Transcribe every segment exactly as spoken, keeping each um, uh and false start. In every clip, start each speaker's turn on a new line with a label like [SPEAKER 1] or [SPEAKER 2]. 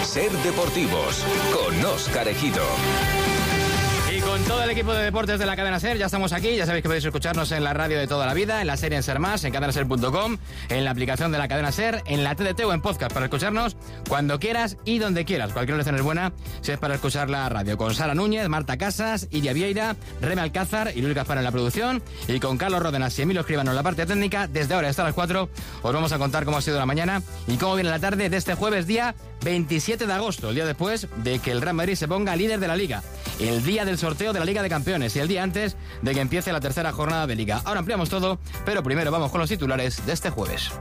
[SPEAKER 1] Ser Deportivos, con Óscar Ejido.
[SPEAKER 2] Y con todo el equipo de deportes de la cadena SER ya estamos aquí. Ya sabéis que podéis escucharnos en la radio de toda la vida, en la serie en Ser Más, en cadena ser punto com, en la aplicación de la cadena SER, en la T D T o en podcast para escucharnos cuando quieras y donde quieras. Cualquier oración es buena si es para escuchar la radio. Con Sara Núñez, Marta Casas, Iria Vieira, Reme Alcázar y Luis Gaspar en la producción. Y con Carlos Ródenas y Emilio Escribano en la parte técnica. Desde ahora hasta las cuatro os vamos a contar cómo ha sido la mañana y cómo viene la tarde de este jueves día veintisiete de agosto, el día después de que el Real Madrid se ponga líder de la Liga, el día del sorteo de la Liga de Campeones y el día antes de que empiece la tercera jornada de Liga. Ahora ampliamos todo, pero primero vamos con los titulares de este jueves.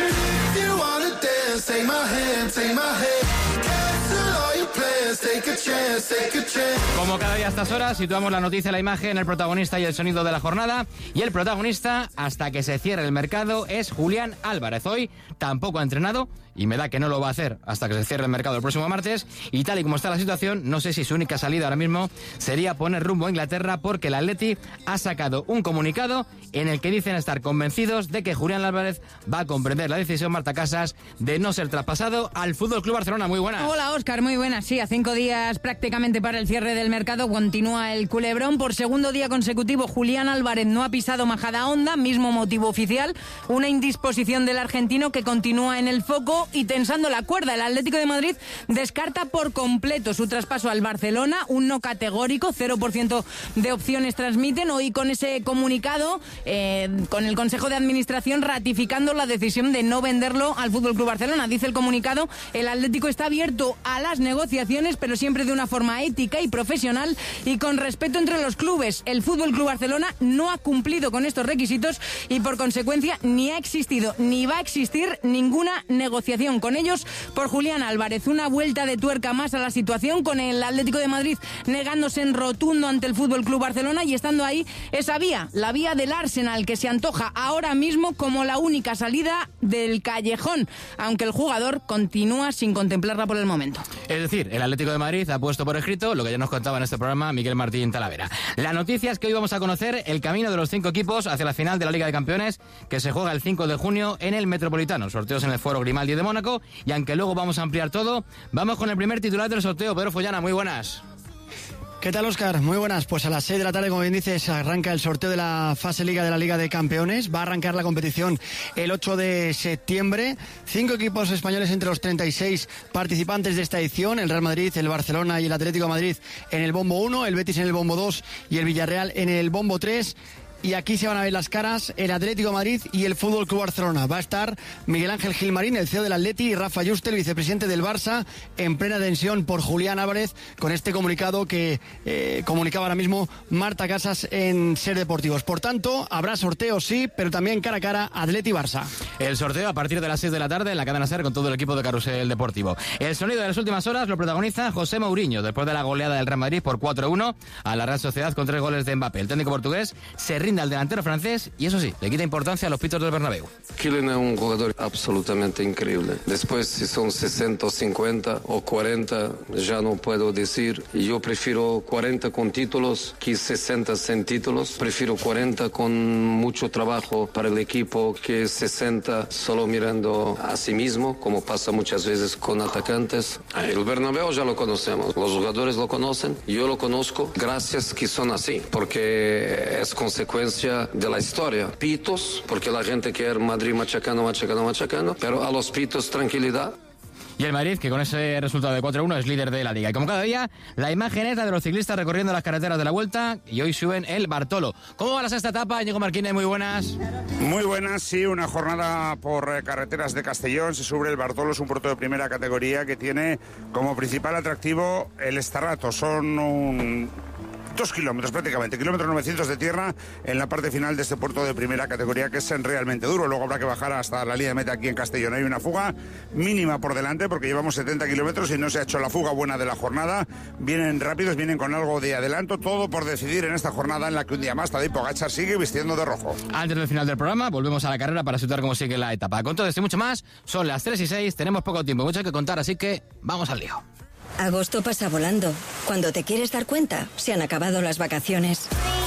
[SPEAKER 2] Como cada día a estas horas, situamos la noticia, la imagen, el protagonista y el sonido de la jornada. Y el protagonista, hasta que se cierre el mercado, es Julián Álvarez. Hoy tampoco ha entrenado y me da que no lo va a hacer hasta que se cierre el mercado el próximo martes. Y tal y como está la situación, no sé si su única salida ahora mismo sería poner rumbo a Inglaterra, porque el Atleti ha sacado un comunicado en el que dicen estar convencidos de que Julián Álvarez va a comprender la decisión, Marta Casas, de no ser traspasado al F C Barcelona. Muy buenas.
[SPEAKER 3] Hola, Óscar, muy buenas. Sí, a cinco días prácticamente para el cierre del mercado continúa el culebrón. Por segundo día consecutivo, Julián Álvarez no ha pisado Majadahonda, mismo motivo oficial, una indisposición del argentino que continúa en el foco y tensando la cuerda. El Atlético de Madrid descarta por completo su traspaso al Barcelona, un no categórico, cero por ciento de opciones transmiten. Hoy con ese comunicado, eh, con el Consejo de Administración ratificando la decisión de no venderlo al F C Barcelona. Dice el comunicado, el Atlético está abierto a las negociaciones, pero siempre de una forma ética y profesional y con respeto entre los clubes. El F C Barcelona no ha cumplido con estos requisitos y por consecuencia ni ha existido ni va a existir ninguna negociación con ellos por Julián Álvarez. Una vuelta de tuerca más a la situación, con el Atlético de Madrid negándose en rotundo ante el F C Barcelona y estando ahí esa vía, la vía del Arsenal, que se antoja ahora mismo como la única salida del callejón, aunque el jugador continúa sin contemplarla por el momento.
[SPEAKER 2] Es decir, el Atlético de Madrid ha puesto por escrito lo que ya nos contaba en este programa Miguel Martín Talavera. La noticia es que hoy vamos a conocer el camino de los cinco equipos hacia la final de la Liga de Campeones, que se juega el cinco de junio en el Metropolitano. Sorteos en el Foro Grimaldi de Mónaco, y aunque luego vamos a ampliar todo, vamos con el primer titular del sorteo. Pedro Follana, muy buenas.
[SPEAKER 4] ¿Qué tal, Óscar? Muy buenas. Pues a las seis de la tarde, como bien dices, arranca el sorteo de la fase Liga de la Liga de Campeones. Va a arrancar la competición el ocho de septiembre. Cinco equipos españoles entre los treinta y seis participantes de esta edición. El Real Madrid, el Barcelona y el Atlético de Madrid en el bombo uno, el Betis en el bombo dos y el Villarreal en el bombo tres. Y aquí se van a ver las caras el Atlético de Madrid y el F C Barcelona. Va a estar Miguel Ángel Gilmarín, el C E O del Atleti, y Rafa Juste, el vicepresidente del Barça, en plena tensión por Julián Álvarez, con este comunicado que eh, comunicaba ahora mismo Marta Casas en Ser Deportivos. Por tanto, habrá sorteo, sí, pero también cara a cara Atleti-Barça.
[SPEAKER 2] El sorteo a partir de las seis de la tarde en la cadena SER con todo el equipo de Carrusel Deportivo. El sonido de las últimas horas lo protagoniza José Mourinho, después de la goleada del Real Madrid por cuatro uno a la Real Sociedad con tres goles de Mbappé. El técnico portugués se al delantero francés y eso sí, le quita importancia a los pitos del Bernabéu.
[SPEAKER 5] Kylian es un jugador absolutamente increíble. Después, si son sesenta, cincuenta o cuarenta, ya no puedo decir. Yo prefiero cuarenta con títulos que sesenta sin títulos. Prefiero cuarenta con mucho trabajo para el equipo que sesenta solo mirando a sí mismo, como pasa muchas veces con atacantes. El Bernabéu ya lo conocemos, los jugadores lo conocen, yo lo conozco, gracias que son así, porque es consecuencia de la historia. Pitos, porque la gente quiere Madrid machacando, machacando, machacando, pero a los pitos tranquilidad.
[SPEAKER 2] Y el Madrid, que con ese resultado de cuatro uno es líder de la Liga. Y como cada día, la imagen es la de los ciclistas recorriendo las carreteras de la Vuelta, y hoy suben el Bartolo. ¿Cómo va la sexta etapa, Íñigo Marquínez? Muy buenas.
[SPEAKER 6] Muy buenas, sí, una jornada por eh, carreteras de Castellón. Se sube el Bartolo, es un puerto de primera categoría que tiene como principal atractivo el Estarrato. Son un... dos kilómetros prácticamente, kilómetro novecientos de tierra en la parte final de este puerto de primera categoría, que es realmente duro. Luego habrá que bajar hasta la línea de meta aquí en Castellón. Hay una fuga mínima por delante porque llevamos setenta kilómetros y no se ha hecho la fuga buena de la jornada. Vienen rápidos, vienen con algo de adelanto, todo por decidir en esta jornada en la que un día más Tadej Pogačar sigue vistiendo de rojo.
[SPEAKER 2] Antes del final del programa volvemos a la carrera para situar cómo sigue la etapa. Con todo esto y mucho más, son las tres y seis, tenemos poco tiempo, mucho que contar, así que vamos al lío.
[SPEAKER 7] Agosto pasa volando. Cuando te quieres dar cuenta, se han acabado las vacaciones.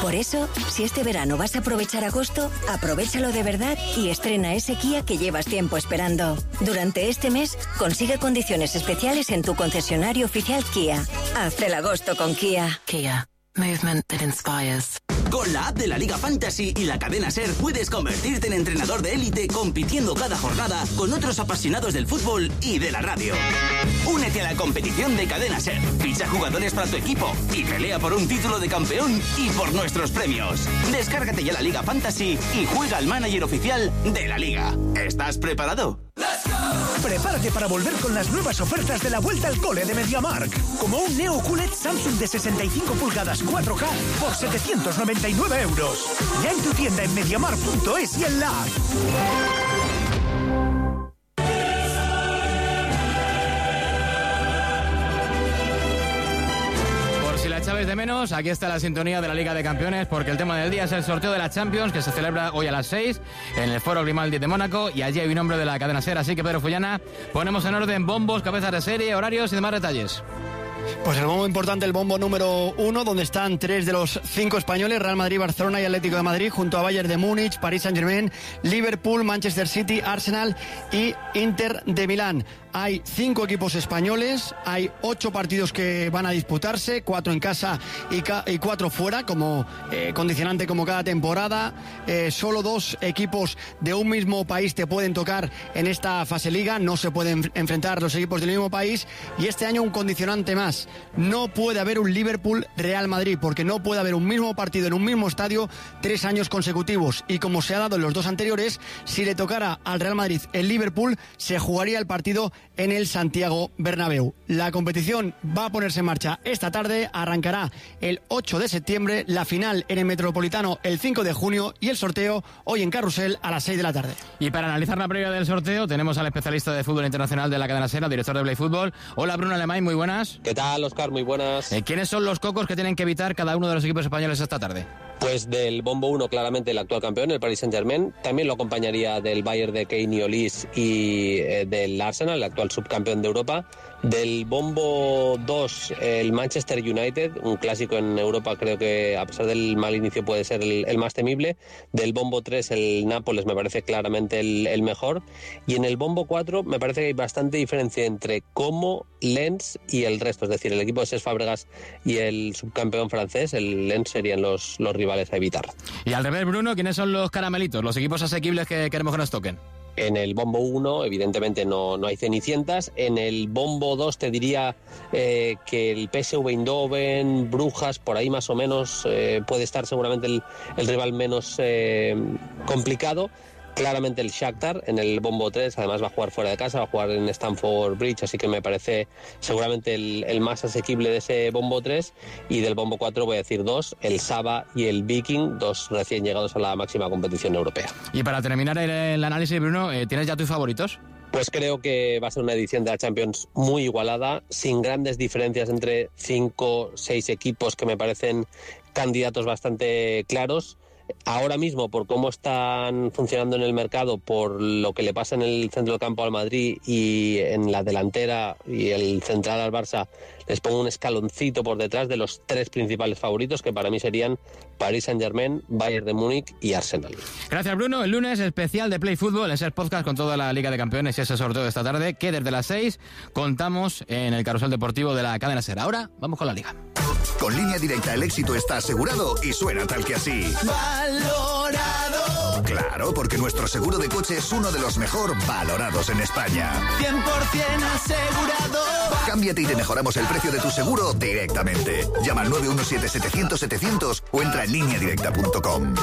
[SPEAKER 7] Por eso, si este verano vas a aprovechar agosto, aprovéchalo de verdad y estrena ese Kia que llevas tiempo esperando. Durante este mes, consigue condiciones especiales en tu concesionario oficial Kia. Haz el agosto con Kia.
[SPEAKER 8] Kia. Movement that inspires.
[SPEAKER 9] Con la app de la Liga Fantasy y la cadena SER puedes convertirte en entrenador de élite compitiendo cada jornada con otros apasionados del fútbol y de la radio. Únete a la competición de cadena SER, ficha jugadores para tu equipo y pelea por un título de campeón y por nuestros premios. Descárgate ya la Liga Fantasy y juega al manager oficial de la Liga. ¿Estás preparado?
[SPEAKER 10] Prepárate para volver con las nuevas ofertas de la vuelta al cole de MediaMarkt. Como un Neo Q L E D Samsung de sesenta y cinco pulgadas cuatro K por setecientos noventa y nueve euros. Ya en tu tienda en mediamarkt punto es y en la app.
[SPEAKER 2] Si la echabais de menos, aquí está la sintonía de la Liga de Campeones, porque el tema del día es el sorteo de la Champions, que se celebra hoy a las seis en el Foro Grimaldi de Mónaco, y allí hay un nombre de la cadena SER. Así que, Pedro Fullana, ponemos en orden bombos, cabezas de serie, horarios y demás detalles.
[SPEAKER 4] Pues el bombo importante, el bombo número uno, donde están tres de los cinco españoles: Real Madrid, Barcelona y Atlético de Madrid, junto a Bayern de Múnich, Paris Saint-Germain, Liverpool, Manchester City, Arsenal y Inter de Milán. Hay cinco equipos españoles, hay ocho partidos que van a disputarse, cuatro en casa y, ca- y cuatro fuera, como eh, condicionante como cada temporada. Eh, solo dos equipos de un mismo país te pueden tocar en esta fase liga, no se pueden enfrentar los equipos del mismo país. Y este año un condicionante más: no puede haber un Liverpool-Real Madrid, porque no puede haber un mismo partido en un mismo estadio tres años consecutivos. Y como se ha dado en los dos anteriores, si le tocara al Real Madrid el Liverpool, se jugaría el partido en el Santiago Bernabéu. La competición va a ponerse en marcha esta tarde, arrancará el ocho de septiembre, la final en el Metropolitano el cinco de junio y el sorteo hoy en Carrusel a las seis de la tarde.
[SPEAKER 2] Y para analizar la previa del sorteo tenemos al especialista de fútbol internacional de la cadena SER, director de Play Fútbol. Hola, Bruno Alemán, muy buenas.
[SPEAKER 11] ¿Qué tal, Óscar? Muy buenas.
[SPEAKER 2] Eh, ¿Quiénes son los cocos que tienen que evitar cada uno de los equipos españoles esta tarde?
[SPEAKER 11] Pues del bombo uno, claramente el actual campeón, el Paris Saint-Germain. También lo acompañaría del Bayern de Kane y Olise y eh, del Arsenal, el actual subcampeón de Europa. Del bombo dos, el Manchester United, un clásico en Europa, creo que a pesar del mal inicio puede ser el, el más temible. Del bombo tres, el Nápoles, me parece claramente el, el mejor. Y en el bombo cuatro me parece que hay bastante diferencia entre Como, Lens y el resto. Es decir, el equipo de Cesc Fábregas y el subcampeón francés, el Lens, serían los, los rivales a evitar.
[SPEAKER 2] Y al revés, Bruno, ¿quiénes son los caramelitos, los equipos asequibles que queremos que nos toquen?
[SPEAKER 11] En el bombo uno, evidentemente, no, no hay cenicientas. En el bombo dos te diría eh, que el P S V Eindhoven, Brujas, por ahí más o menos eh, puede estar seguramente el, el rival menos eh, complicado. Claramente el Shakhtar en el bombo tres, además va a jugar fuera de casa, va a jugar en Stamford Bridge, así que me parece seguramente el, el más asequible de ese bombo tres. Y del bombo cuatro voy a decir dos, el Saba y el Viking, dos recién llegados a la máxima competición europea.
[SPEAKER 2] Y para terminar el, el análisis, Bruno, eh, ¿tienes ya tus favoritos?
[SPEAKER 11] Pues creo que va a ser una edición de la Champions muy igualada, sin grandes diferencias entre cinco, seis equipos que me parecen candidatos bastante claros. Ahora mismo, por cómo están funcionando en el mercado, por lo que le pasa en el centro del campo al Madrid y en la delantera y el central al Barça, les pongo un escaloncito por detrás de los tres principales favoritos, que para mí serían Paris Saint-Germain, Bayern de Múnich y Arsenal.
[SPEAKER 2] Gracias, Bruno. El lunes especial de Play Fútbol, en SER Podcast con toda la Liga de Campeones y ese sorteo de esta tarde, que desde las seis contamos en el carrusel deportivo de la cadena SER. Ahora vamos con la Liga.
[SPEAKER 12] Con Línea Directa el éxito está asegurado y suena tal que así. ¡Valorado! Claro, porque nuestro seguro de coche es uno de los mejor valorados en España.
[SPEAKER 13] cien por ciento asegurado.
[SPEAKER 12] Cámbiate y te mejoramos el precio de tu seguro directamente. Llama al nueve uno siete, setecientos, setecientos o entra en línea directa punto com.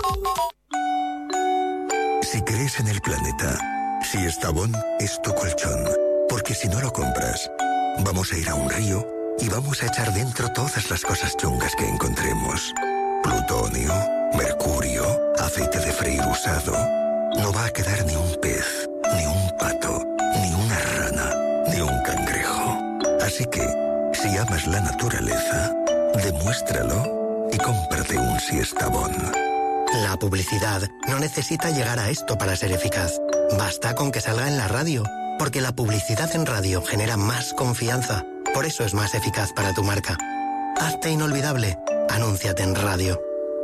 [SPEAKER 14] Si crees en el planeta, si Estavón es tu colchón, porque si no lo compras, vamos a ir a un río y vamos a echar dentro todas las cosas chungas que encontremos. Plutonio, mercurio, aceite de freír usado. No va a quedar ni un pez, ni un pato, ni una rana, ni un cangrejo. Así que, si amas la naturaleza, demuéstralo y cómprate un Siestabón.
[SPEAKER 15] La publicidad no necesita llegar a esto para ser eficaz. Basta con que salga en la radio, porque la publicidad en radio genera más confianza. Por eso es más eficaz para tu marca. Hazte inolvidable. Anúnciate en radio.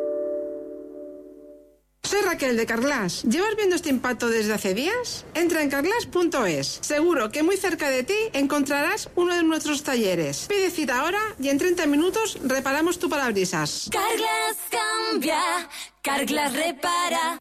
[SPEAKER 16] Raquel de Carglass. ¿Llevas viendo este impacto desde hace días? Entra en carglass punto es. Seguro que muy cerca de ti encontrarás uno de nuestros talleres. Pide cita ahora y en treinta minutos reparamos tu parabrisas.
[SPEAKER 17] Carglass cambia, Carglass repara.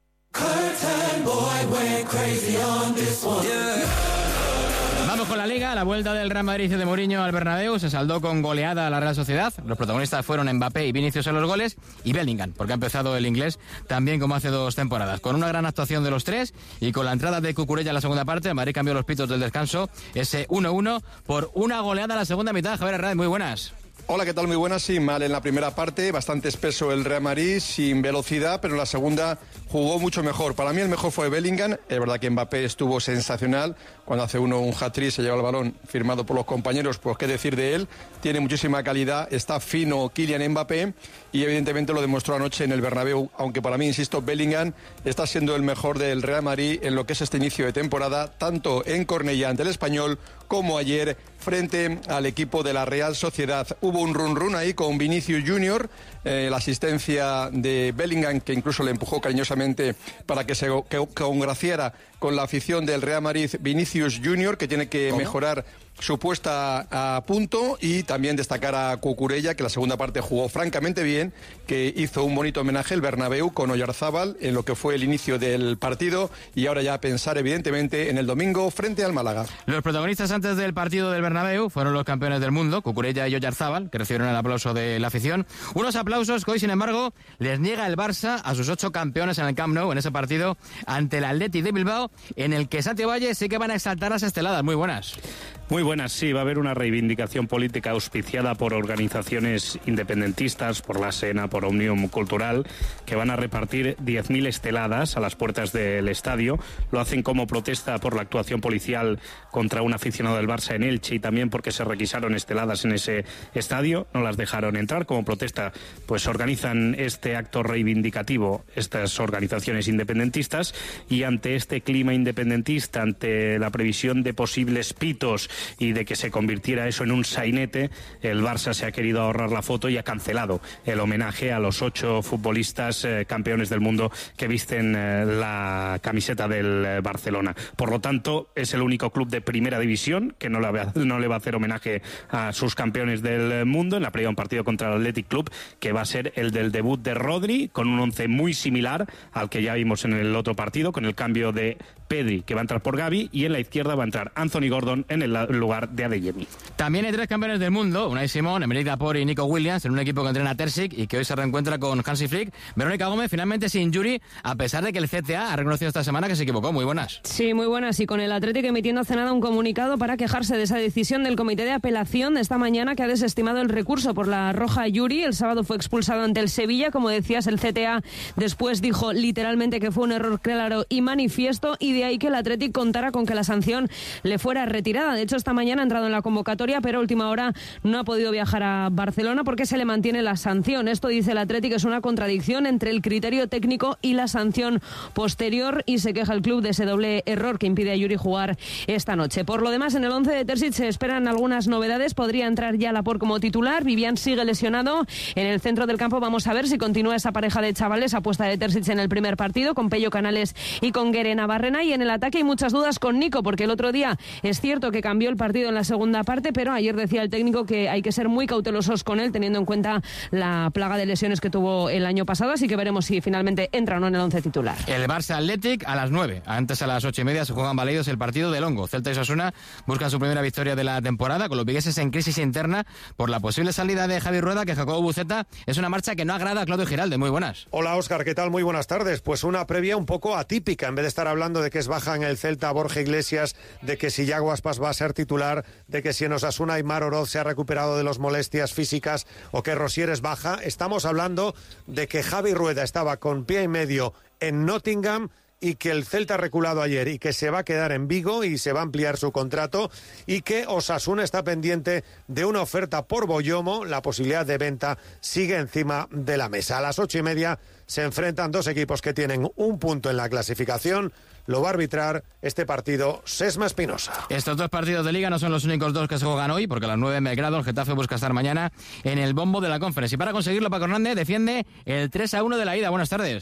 [SPEAKER 2] Vamos con la Liga, la vuelta del Real Madrid de Mourinho al Bernabéu se saldó con goleada a la Real Sociedad. Los protagonistas fueron Mbappé y Vinicius en los goles y Bellingham, porque ha empezado el inglés también como hace dos temporadas. Con una gran actuación de los tres y con la entrada de Cucurella en la segunda parte, el Madrid cambió los pitos del descanso, ese uno uno por una goleada a la segunda mitad. Javier Hernández, muy buenas.
[SPEAKER 18] Hola, ¿qué tal? Muy buenas. Sí, mal en la primera parte, bastante espeso el Real Madrid, sin velocidad, pero en la segunda jugó mucho mejor. Para mí el mejor fue Bellingham. Es verdad que Mbappé estuvo sensacional. Cuando hace uno un hat-trick, se lleva el balón firmado por los compañeros, pues qué decir de él. Tiene muchísima calidad, está fino Kylian Mbappé y evidentemente lo demostró anoche en el Bernabéu. Aunque para mí, insisto, Bellingham está siendo el mejor del Real Madrid en lo que es este inicio de temporada, tanto en Cornellá ante el Español como ayer frente al equipo de la Real Sociedad. Hubo un run-run ahí con Vinicius Junior, eh, la asistencia de Bellingham, que incluso le empujó cariñosamente para que se que, congraciara con la afición del Real Madrid. Vinicius Junior, que tiene que ¿Cómo? mejorar su puesta a punto, y también destacar a Cucurella, que la segunda parte jugó francamente bien, que hizo un bonito homenaje el Bernabéu con Oyarzábal en lo que fue el inicio del partido, y ahora ya pensar evidentemente en el domingo frente al Málaga.
[SPEAKER 2] Los protagonistas antes del partido del Bernabéu fueron los campeones del mundo, Cucurella y Oyarzábal, que recibieron el aplauso de la afición. Unos aplausos que hoy, sin embargo, les niega el Barça a sus ocho campeones en el Camp Nou, en ese partido ante el Athletic de Bilbao, en el que Santi Valle sí que van a exaltar las esteladas. Muy buenas.
[SPEAKER 19] Muy buenas, sí, va a haber una reivindicación política auspiciada por organizaciones independentistas, por la Sena, por Òmnium Cultural, que van a repartir diez mil esteladas a las puertas del estadio. Lo hacen como protesta por la actuación policial contra un aficionado del Barça en Elche y también porque se requisaron esteladas en ese estadio, no las dejaron entrar. Como protesta, pues organizan este acto reivindicativo estas organizaciones independentistas, y ante este clima independentista, ante la previsión de posibles pitos y de que se convirtiera eso en un sainete, el Barça se ha querido ahorrar la foto y ha cancelado el homenaje a los ocho futbolistas eh, campeones del mundo que visten eh, la camiseta del eh, Barcelona. Por lo tanto, es el único club de primera división que no le, va, no le va a hacer homenaje a sus campeones del mundo en la previa de un partido contra el Athletic Club, que va a ser el del debut de Rodri, con un once muy similar al que ya vimos en el otro partido, con el cambio de Pedri, que va a entrar por Gavi, y en la izquierda va a entrar Anthony Gordon en el lugar de Adeyemi.
[SPEAKER 2] También hay tres campeones del mundo, Unai Simón, Emerick Laporte y Nico Williams, en un equipo que entrena a Terzic y que hoy se reencuentra con Hansi Flick. Verónica Gómez finalmente sin Yuri, a pesar de que el C T A ha reconocido esta semana que se equivocó. Muy buenas.
[SPEAKER 20] Sí, muy buenas, y con el Atlético emitiendo hace nada un comunicado para quejarse de esa decisión del Comité de Apelación de esta mañana, que ha desestimado el recurso por la roja a Yuri. El sábado fue expulsado ante el Sevilla, como decías, el C T A después dijo literalmente que fue un error claro y manifiesto, y de ahí que el Atlético contara con que la sanción le fuera retirada. De hecho, esta mañana ha entrado en la convocatoria, pero a última hora no ha podido viajar a Barcelona porque se le mantiene la sanción. Esto, dice el Atlético, es una contradicción entre el criterio técnico y la sanción posterior, y se queja el club de ese doble error que impide a Yuri jugar esta noche. Por lo demás, en el once de Terzic se esperan algunas novedades. Podría entrar ya Laporte como titular. Vivian sigue lesionado. En el centro del campo vamos a ver si continúa esa pareja de chavales, apuesta de Terzic en el primer partido, con Pello Canales y con Guere Navarrena. Y en el ataque hay muchas dudas con Nico, porque el otro día es cierto que cambió el partido en la segunda parte, pero ayer decía el técnico que hay que ser muy cautelosos con él, teniendo en cuenta la plaga de lesiones que tuvo el año pasado, así que veremos si finalmente entra o no en el once titular.
[SPEAKER 2] El Barça Athletic a las nueve, antes a las ocho y media se juegan Baleidos el partido de Longo. Celta y Osasuna buscan su primera victoria de la temporada, con los vigueses en crisis interna por la posible salida de Javi Rueda, que Jacobo Buceta. Es una marcha que no agrada a Claudio Giralde. Muy buenas.
[SPEAKER 21] Hola Óscar, ¿qué tal? Muy buenas tardes. Pues una previa un poco atípica, en vez de estar hablando de que es baja en el Celta Borja Iglesias, de que si Yago Aspas va a ser titular, de que si en Osasuna Aimar Oroz se ha recuperado de las molestias físicas o que Rosier es baja. Estamos hablando de que Javi Rueda estaba con pie y medio en Nottingham y que el Celta ha reculado ayer y que se va a quedar en Vigo y se va a ampliar su contrato, y que Osasuna está pendiente de una oferta por Boyomo. La posibilidad de venta sigue encima de la mesa. A las ocho y media se enfrentan dos equipos que tienen un punto en la clasificación. Lo va a arbitrar este partido Sesma Espinosa.
[SPEAKER 2] Estos dos partidos de Liga no son los únicos dos que se juegan hoy, porque a las nueve en Belgrado el Getafe busca estar mañana en el bombo de la Conference. Y para conseguirlo, Paco Hernández defiende el tres a uno de la ida. Buenas tardes.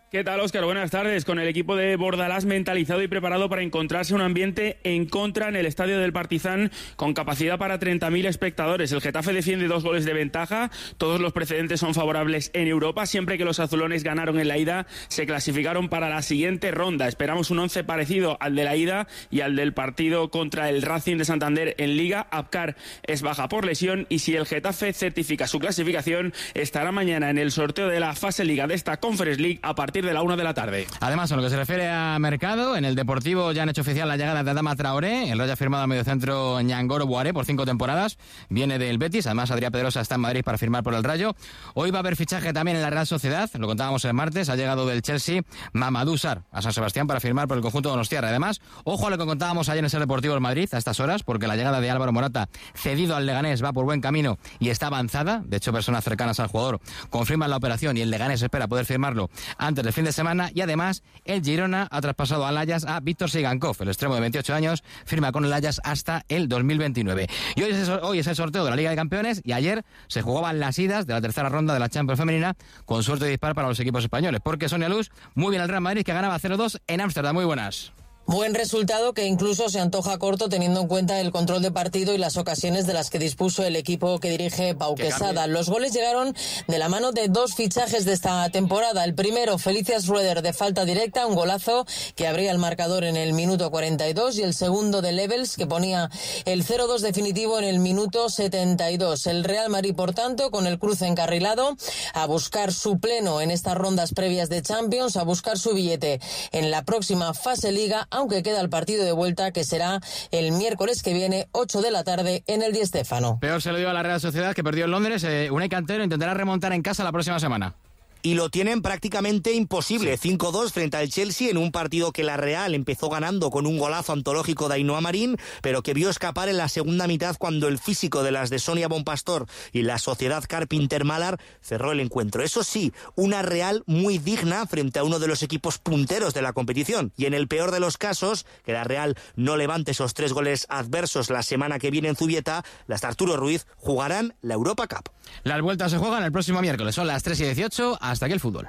[SPEAKER 1] ¿Qué tal, Óscar? Buenas tardes. Con el equipo de Bordalás mentalizado y preparado para encontrarse un ambiente en contra en el estadio del Partizan con capacidad para treinta mil espectadores. El Getafe defiende dos goles de ventaja. Todos los precedentes son favorables en Europa. Siempre que los azulones ganaron en la ida, se clasificaron para la siguiente ronda. Esperamos un once parecido al de la ida y al del partido contra el Racing de Santander en Liga. Abkar es baja por lesión y si el Getafe certifica su clasificación, estará mañana en el sorteo de la fase Liga de esta Conference League a partir de la una de la tarde.
[SPEAKER 2] Además, en lo que se refiere a mercado, en el Deportivo ya han hecho oficial la llegada de Adama Traoré. El Rayo ha firmado al mediocentro Ñangoro Boaré por cinco temporadas. Viene del Betis. Además, Adrián Pedrosa está en Madrid para firmar por el Rayo. Hoy va a haber fichaje también en la Real Sociedad. Lo contábamos el martes. Ha llegado del Chelsea Mamadou Sarr a San Sebastián para firmar por el conjunto donostiarra. Además, ojo a lo que contábamos ayer en el Deportivo del Madrid a estas horas, porque la llegada de Álvaro Morata, cedido al Leganés, va por buen camino y está avanzada. De hecho, personas cercanas al jugador confirman la operación y el Leganés espera poder firmarlo antes del fin de semana. Y además, el Girona ha traspasado al Ajax a Víctor Sigankov, el extremo de veintiocho años, firma con el Ajax hasta el dos mil veintinueve. Y hoy es, hoy es el sorteo de la Liga de Campeones y ayer se jugaban las idas de la tercera ronda de la Champions femenina con suerte de dispar para los equipos españoles, porque Sonia Luz, muy bien el Real Madrid que ganaba cero dos en Ámsterdam. Muy buenas.
[SPEAKER 22] Buen resultado que incluso se antoja corto teniendo en cuenta el control de partido y las ocasiones de las que dispuso el equipo que dirige Pau Quesada. Los goles llegaron de la mano de dos fichajes de esta temporada. El primero, Felicias Rueder de falta directa, un golazo que abría el marcador en el minuto cuarenta y dos, y el segundo de Levels que ponía el cero dos definitivo en el minuto setenta y dos. El Real Madrid, por tanto, con el cruce encarrilado, a buscar su pleno en estas rondas previas de Champions, a buscar su billete en la próxima fase Liga, aunque queda el partido de vuelta que será el miércoles que viene, ocho de la tarde, en el Di Stéfano.
[SPEAKER 2] Peor se lo dio a la Real Sociedad, que perdió en Londres. Eh, Unai Cantero intentará remontar en casa la próxima semana.
[SPEAKER 23] Y lo tienen prácticamente imposible. Sí. cinco dos frente al Chelsea en un partido que la Real empezó ganando con un golazo antológico de Ainhoa Marín, pero que vio escapar en la segunda mitad cuando el físico de las de Sonia Bonpastor y la Sociedad Carpinter Malar cerró el encuentro. Eso sí, una Real muy digna frente a uno de los equipos punteros de la competición. Y en el peor de los casos, que la Real no levante esos tres goles adversos la semana que viene en Zubieta, las de Arturo Ruiz jugarán la Europa Cup.
[SPEAKER 2] Las vueltas se juegan el próximo miércoles, son las tres y dieciocho. Hasta aquí el fútbol.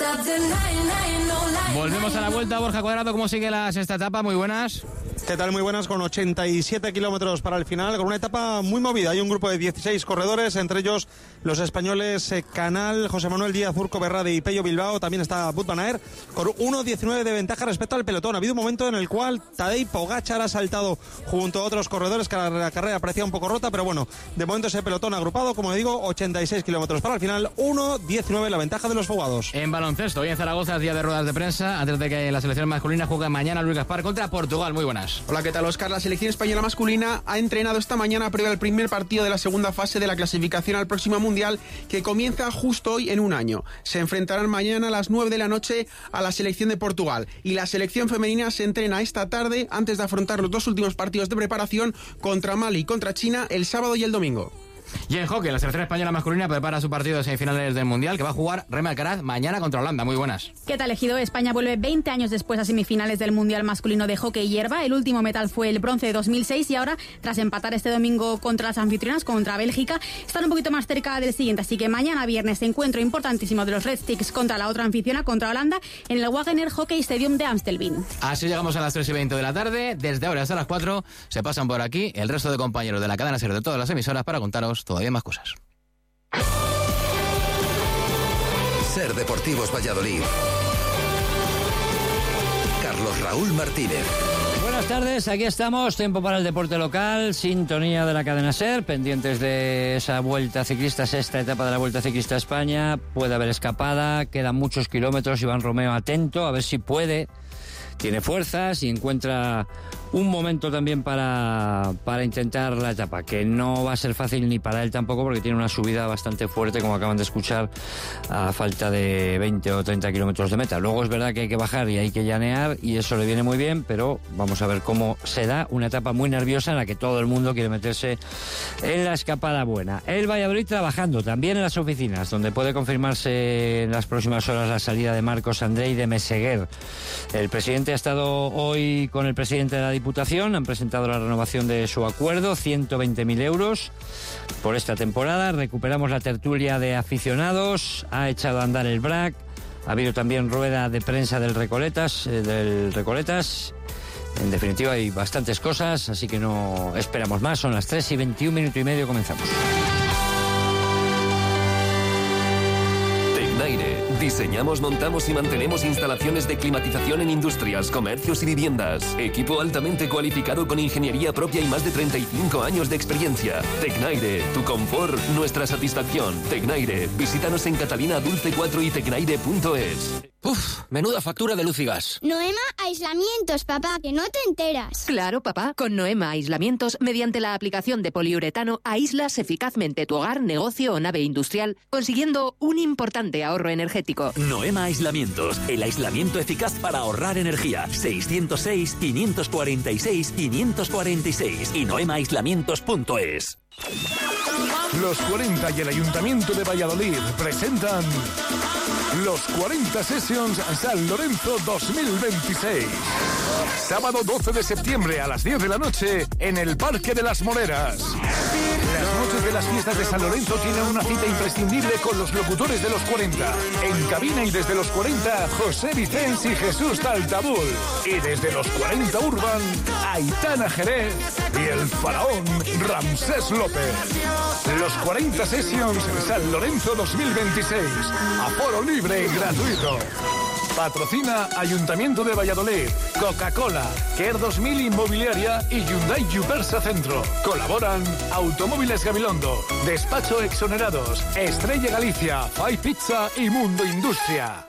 [SPEAKER 2] Volvemos a la vuelta. Borja Cuadrado, ¿cómo sigue la sexta etapa? Muy buenas.
[SPEAKER 24] ¿Qué tal? Muy buenas, con ochenta y siete kilómetros para el final, con una etapa muy movida. Hay un grupo de dieciséis corredores, entre ellos los españoles eh, Canal, José Manuel Díaz, Urco Berrade y Pello Bilbao. También está Wout van Aert, con uno diecinueve de ventaja respecto al pelotón. Ha habido un momento en el cual Tadej Pogačar ha saltado junto a otros corredores, que la carrera parecía un poco rota, pero bueno, de momento ese pelotón agrupado, como digo, ochenta y seis kilómetros para el final, uno diecinueve la ventaja de los foguados.
[SPEAKER 2] En baloncesto, hoy en Zaragoza, día de ruedas de prensa, antes de que la selección masculina juegue mañana Luis Gaspar contra Portugal. Muy buenas.
[SPEAKER 25] Hola, ¿qué tal, Óscar? La selección española masculina ha entrenado esta mañana previo al primer partido de la segunda fase de la clasificación al próximo Mundial, que comienza justo hoy en un año. Se enfrentarán mañana a las nueve de la noche a la selección de Portugal. Y la selección femenina se entrena esta tarde antes de afrontar los dos últimos partidos de preparación contra Mali y contra China el sábado y el domingo.
[SPEAKER 2] Y en hockey, la selección española masculina prepara su partido de semifinales del Mundial, que va a jugar Rema Alcaraz mañana contra Holanda. Muy buenas.
[SPEAKER 26] ¿Qué tal, Ejido? España vuelve veinte años después a semifinales del Mundial masculino de hockey hierba. El último metal fue el bronce de dos mil seis y ahora, tras empatar este domingo contra las anfitrionas, contra Bélgica, están un poquito más cerca del siguiente. Así que mañana viernes, encuentro importantísimo de los Red Sticks contra la otra anfitriona, contra Holanda, en el Wagener Hockey Stadium de Amstelveen.
[SPEAKER 2] Así llegamos a las tres y veinte de la tarde. Desde ahora hasta las cuatro se pasan por aquí el resto de compañeros de la cadena SER de todas las emisoras para contaros todavía más cosas.
[SPEAKER 12] SER Deportivos Valladolid. Carlos Raúl Martínez.
[SPEAKER 27] Buenas tardes, aquí estamos, tiempo para el deporte local, sintonía de la cadena SER, pendientes de esa vuelta ciclista, sexta etapa de la Vuelta Ciclista a España. Puede haber escapada, quedan muchos kilómetros, Iván Romeo atento, a ver si puede, tiene fuerzas y encuentra un momento también para, para intentar la etapa, que no va a ser fácil ni para él tampoco, porque tiene una subida bastante fuerte, como acaban de escuchar, a falta de veinte o treinta kilómetros de meta. Luego es verdad que hay que bajar y hay que llanear, y eso le viene muy bien, pero vamos a ver cómo se da una etapa muy nerviosa en la que todo el mundo quiere meterse en la escapada buena. El Valladolid trabajando también en las oficinas, donde puede confirmarse en las próximas horas la salida de Marcos André y de Meseguer. El presidente ha estado hoy con el presidente de la Diputación, han presentado la renovación de su acuerdo, ciento veinte mil euros por esta temporada. Recuperamos la tertulia de aficionados, ha echado a andar el B R A C, Ha habido también rueda de prensa del Recoletas, eh, del Recoletas. En definitiva, hay bastantes cosas, así que no esperamos más. Son las tres y veintiún minutos y medio, comenzamos.
[SPEAKER 3] Tecnaire. Diseñamos, montamos y mantenemos instalaciones de climatización en industrias, comercios y viviendas. Equipo altamente cualificado con ingeniería propia y más de treinta y cinco años de experiencia. Tecnaire, tu confort, nuestra satisfacción. Tecnaire, visítanos en Catalina Dulce cuatro y tecnaire punto es.
[SPEAKER 5] Uf, menuda factura de luz y gas.
[SPEAKER 6] Noema Aislamientos, papá, que no te enteras.
[SPEAKER 7] Claro, papá, con Noema Aislamientos, mediante la aplicación de poliuretano, aíslas eficazmente tu hogar, negocio o nave industrial, consiguiendo un importante ahorro energético.
[SPEAKER 8] Noema Aislamientos, el aislamiento eficaz para ahorrar energía. seiscientos seis, quinientos cuarenta y seis, quinientos cuarenta y seis y noema aislamientos punto es.
[SPEAKER 9] Los cuarenta y el Ayuntamiento de Valladolid presentan los cuarenta Sessions San Lorenzo dos mil veintiséis. Sábado doce de septiembre a las diez de la noche en el Parque de las Moreras. Las noches de las fiestas de San Lorenzo tienen una cita imprescindible con los locutores de los cuarenta. En cabina y desde los cuarenta, José Vicens y Jesús Taltabul. Y desde los cuarenta Urban, Aitana Jerez y el faraón Ramsés López. Los cuarenta Sessions San Lorenzo dos mil veintiséis. Aforo libre y gratuito. Patrocina Ayuntamiento de Valladolid, Coca-Cola, Care dos mil Inmobiliaria y Hyundai Yupersa Centro. Colaboran Automóviles Gabilondo, Despacho Exonerados, Estrella Galicia, Fai Pizza y Mundo Industria.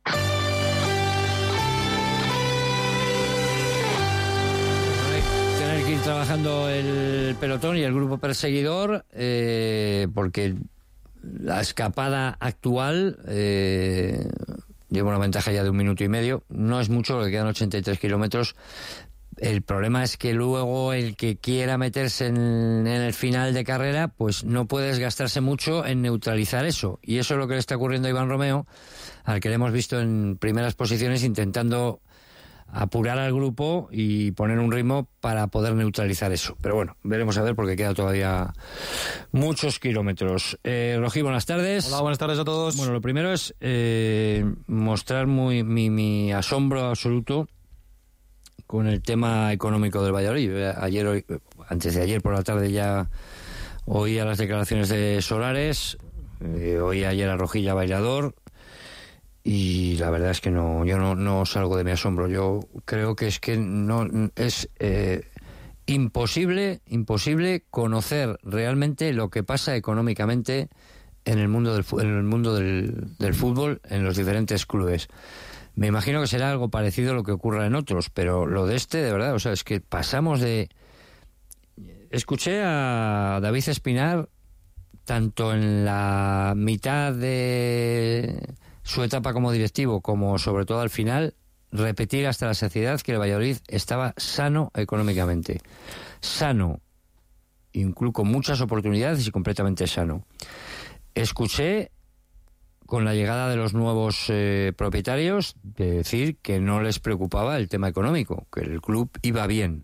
[SPEAKER 27] Tener que ir trabajando el pelotón y el grupo perseguidor, eh, porque la escapada actual... Eh, lleva una ventaja ya de un minuto y medio. No es mucho, porque quedan ochenta y tres kilómetros. El problema es que luego el que quiera meterse en, en el final de carrera, pues no puede desgastarse mucho en neutralizar eso. Y eso es lo que le está ocurriendo a Iván Romeo, al que le hemos visto en primeras posiciones intentando apurar al grupo y poner un ritmo para poder neutralizar eso. Pero bueno, veremos a ver, porque queda todavía muchos kilómetros. Eh, Rojí, buenas tardes.
[SPEAKER 24] Hola, buenas tardes a todos.
[SPEAKER 27] Bueno, lo primero es eh, mostrar muy, mi, mi asombro absoluto con el tema económico del Valladolid. Ayer, hoy, antes de ayer por la tarde ya oía las declaraciones de Solares, eh, oí ayer a Rojilla Bailador. Y la verdad es que no, yo no, no salgo de mi asombro. Yo creo que es que no es eh, imposible, imposible conocer realmente lo que pasa económicamente en el mundo del en el mundo del, del fútbol, en los diferentes clubes. Me imagino que será algo parecido a lo que ocurra en otros, pero lo de este, de verdad, o sea, es que pasamos de... Escuché a David Espinar, tanto en la mitad de su etapa como directivo, como sobre todo al final, repetir hasta la saciedad que el Valladolid estaba sano económicamente. Sano, incluso con muchas oportunidades y completamente sano. Escuché, con la llegada de los nuevos eh, propietarios, de decir que no les preocupaba el tema económico, que el club iba bien.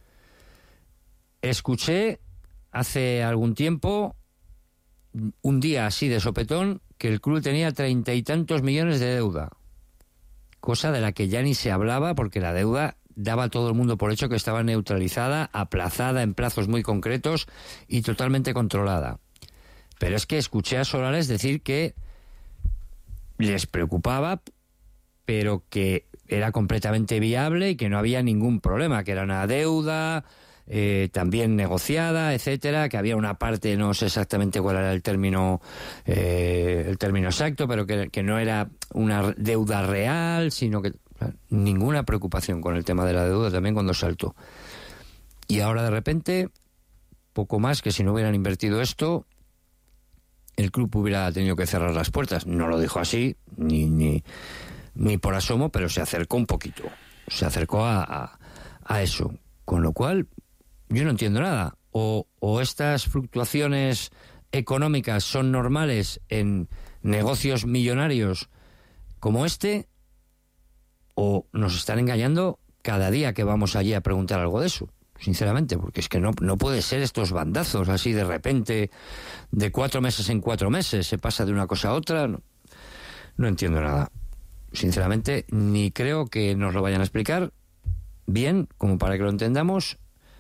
[SPEAKER 27] Escuché hace algún tiempo, un día así de sopetón, que el club tenía treinta y tantos millones de deuda, cosa de la que ya ni se hablaba, porque la deuda daba a todo el mundo por hecho que estaba neutralizada, aplazada en plazos muy concretos y totalmente controlada. Pero es que escuché a Solares decir que les preocupaba, pero que era completamente viable y que no había ningún problema, que era una deuda eh, también negociada, etcétera, que había una parte, no sé exactamente cuál era el término eh, el término exacto, pero que, que no era una deuda real, sino que ninguna preocupación con el tema de la deuda también cuando saltó. Y ahora de repente, poco más que si no hubieran invertido esto, el club hubiera tenido que cerrar las puertas. No lo dijo así, ni, ni, ni por asomo, pero se acercó un poquito. Se acercó a, a, a eso. Con lo cual, yo no entiendo nada. O, o estas fluctuaciones económicas son normales en negocios millonarios como este, o nos están engañando cada día que vamos allí a preguntar algo de eso. Sinceramente, porque es que no, no puede ser estos bandazos así de repente, de cuatro meses en cuatro meses, se pasa de una cosa a otra. No, no entiendo nada. sinceramente, ni creo que nos lo vayan a explicar bien, como para que lo entendamos,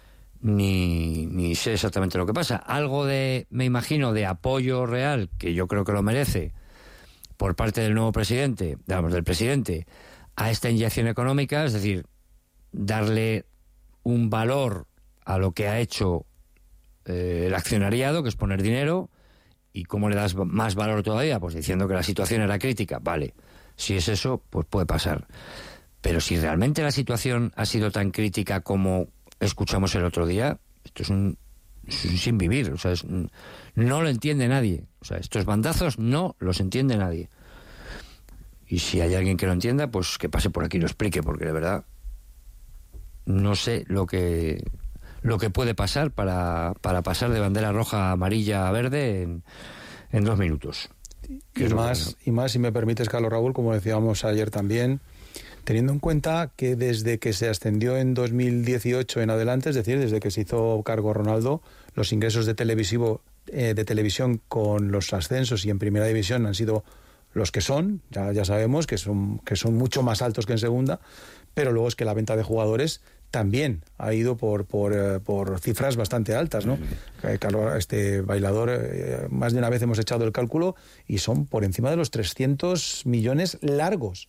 [SPEAKER 27] ni, ni sé exactamente lo que pasa. Algo de, me imagino, de apoyo real, que yo creo que lo merece, por parte del nuevo presidente, digamos, del presidente, a esta inyección económica, es decir, darle un valor a lo que ha hecho eh, el accionariado, que es poner dinero. ¿Y cómo le das más valor todavía? Pues diciendo que la situación era crítica. Vale, si es eso, pues puede pasar. Pero si realmente la situación ha sido tan crítica como escuchamos el otro día, esto es un, es un sin vivir. O sea, es, no lo entiende nadie. O sea, estos bandazos no los entiende nadie. Y si hay alguien que lo entienda, pues que pase por aquí y lo explique, porque de verdad no sé lo que lo que puede pasar para, para pasar de bandera roja a amarilla a verde en, en dos minutos.
[SPEAKER 4] Y más, y más, si me permites, Carlos Raúl, como decíamos ayer también, teniendo en cuenta que desde que se ascendió en dos mil dieciocho en adelante, es decir, desde que se hizo cargo Ronaldo, los ingresos de televisivo eh, de televisión con los ascensos y en primera división han sido los que son, ya, ya sabemos que son, que son mucho más altos que en segunda, pero luego es que la venta de jugadores también ha ido por por, eh, por cifras bastante altas, ¿no? Eh, Carlos, este Bailador, eh, más de una vez hemos echado el cálculo y son por encima de los trescientos millones largos.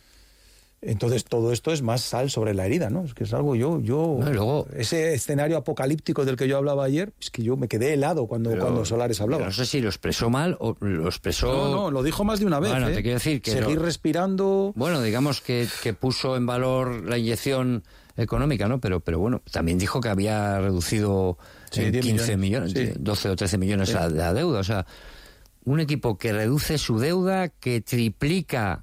[SPEAKER 4] Entonces todo esto es más sal sobre la herida, ¿no? Es que es algo yo yo
[SPEAKER 27] no, luego,
[SPEAKER 4] ese escenario apocalíptico del que yo hablaba ayer, es que yo me quedé helado cuando
[SPEAKER 27] pero,
[SPEAKER 4] cuando Solares hablaba.
[SPEAKER 27] No sé si lo expresó mal o lo expresó.
[SPEAKER 4] No, no, lo dijo más de una vez.
[SPEAKER 27] Bueno,
[SPEAKER 4] ¿eh?
[SPEAKER 27] te quiero decir que
[SPEAKER 4] seguir
[SPEAKER 27] lo...
[SPEAKER 4] respirando.
[SPEAKER 27] Bueno, digamos que, que puso en valor la inyección económica, ¿no? Pero pero bueno, también dijo que había reducido sí, en quince millones, sí. doce o trece millones sí. la, la deuda, o sea, un equipo que reduce su deuda, que triplica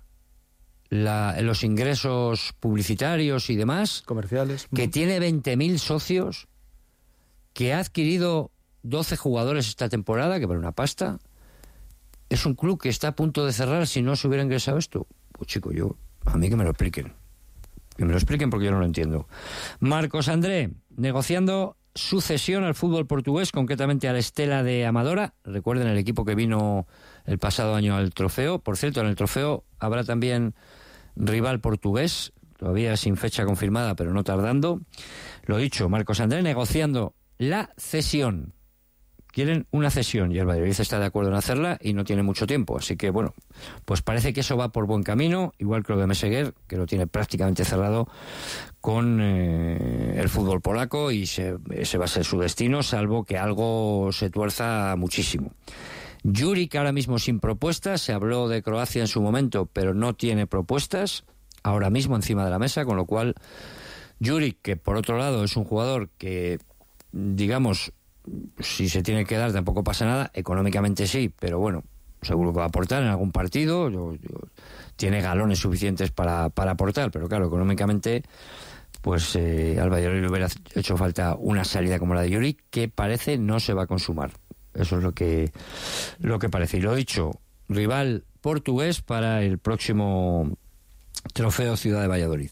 [SPEAKER 27] La, los ingresos publicitarios y demás,
[SPEAKER 4] comerciales,
[SPEAKER 27] que tiene veinte mil socios, que ha adquirido doce jugadores esta temporada, que vale una pasta. Es un club que está a punto de cerrar si no se hubiera ingresado esto. Pues chico, yo, a mí que me lo expliquen. Que me lo expliquen porque yo no lo entiendo. Marcos André, negociando su cesión al fútbol portugués, concretamente al Estela de Amadora. Recuerden el equipo que vino el pasado año al trofeo. Por cierto, en el trofeo habrá también rival portugués, todavía sin fecha confirmada, pero no tardando. Lo dicho, Marcos André negociando la cesión. Quieren una cesión y el Valladolid está de acuerdo en hacerla y no tiene mucho tiempo. Así que, bueno, pues parece que eso va por buen camino, igual que lo de Meseguer, que lo tiene prácticamente cerrado con eh, el fútbol polaco y se, ese va a ser su destino, salvo que algo se tuerza muchísimo. Juric ahora mismo sin propuestas, se habló de Croacia en su momento, pero no tiene propuestas ahora mismo encima de la mesa, con lo cual Juric, que por otro lado es un jugador que, digamos, si se tiene que dar tampoco pasa nada, económicamente sí, pero bueno, seguro que va a aportar en algún partido, yo, yo, tiene galones suficientes para, para aportar, pero claro, económicamente pues eh, al Valladolid le hubiera hecho falta una salida como la de Juric, que parece no se va a consumar. Eso es lo que, lo que parece. Y lo dicho, rival portugués para el próximo trofeo Ciudad de Valladolid.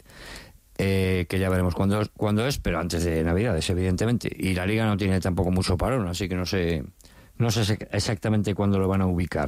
[SPEAKER 27] Eh, que ya veremos cuándo, cuándo es, pero antes de Navidades, evidentemente. Y la Liga no tiene tampoco mucho parón, así que no sé, no sé exactamente cuándo lo van a ubicar.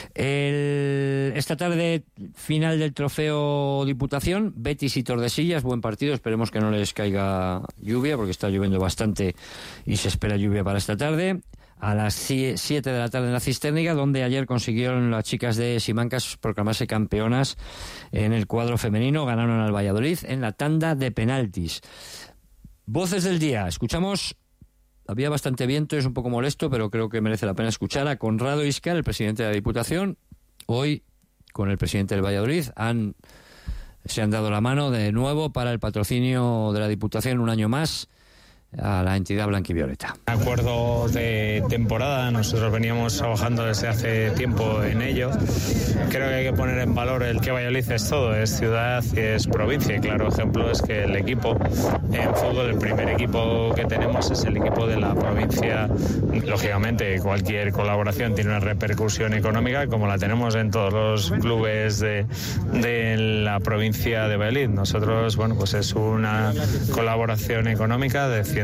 [SPEAKER 27] El, esta tarde, final del trofeo Diputación, Betis y Tordesillas, buen partido, esperemos que no les caiga lluvia, porque está lloviendo bastante y se espera lluvia para esta tarde. A las siete de la tarde en la Cisterniga, donde ayer consiguieron las chicas de Simancas proclamarse campeonas en el cuadro femenino, ganaron al Valladolid en la tanda de penaltis. Voces del día, escuchamos, había bastante viento, es un poco molesto, pero creo que merece la pena escuchar a Conrado Iscar, el presidente de la Diputación. Hoy, con el presidente del Valladolid, han, se han dado la mano de nuevo para el patrocinio de la Diputación un año más a la entidad blanquivioleta.
[SPEAKER 10] Acuerdo de temporada, nosotros veníamos trabajando desde hace tiempo en ello. Creo que hay que poner en valor el que Valladolid es todo, es ciudad y es provincia. Y claro ejemplo es que el equipo en fútbol, el primer equipo que tenemos es el equipo de la provincia. Lógicamente cualquier colaboración tiene una repercusión económica, como la tenemos en todos los clubes de, de la provincia de Valladolid. Nosotros, bueno, pues es una colaboración económica de ciento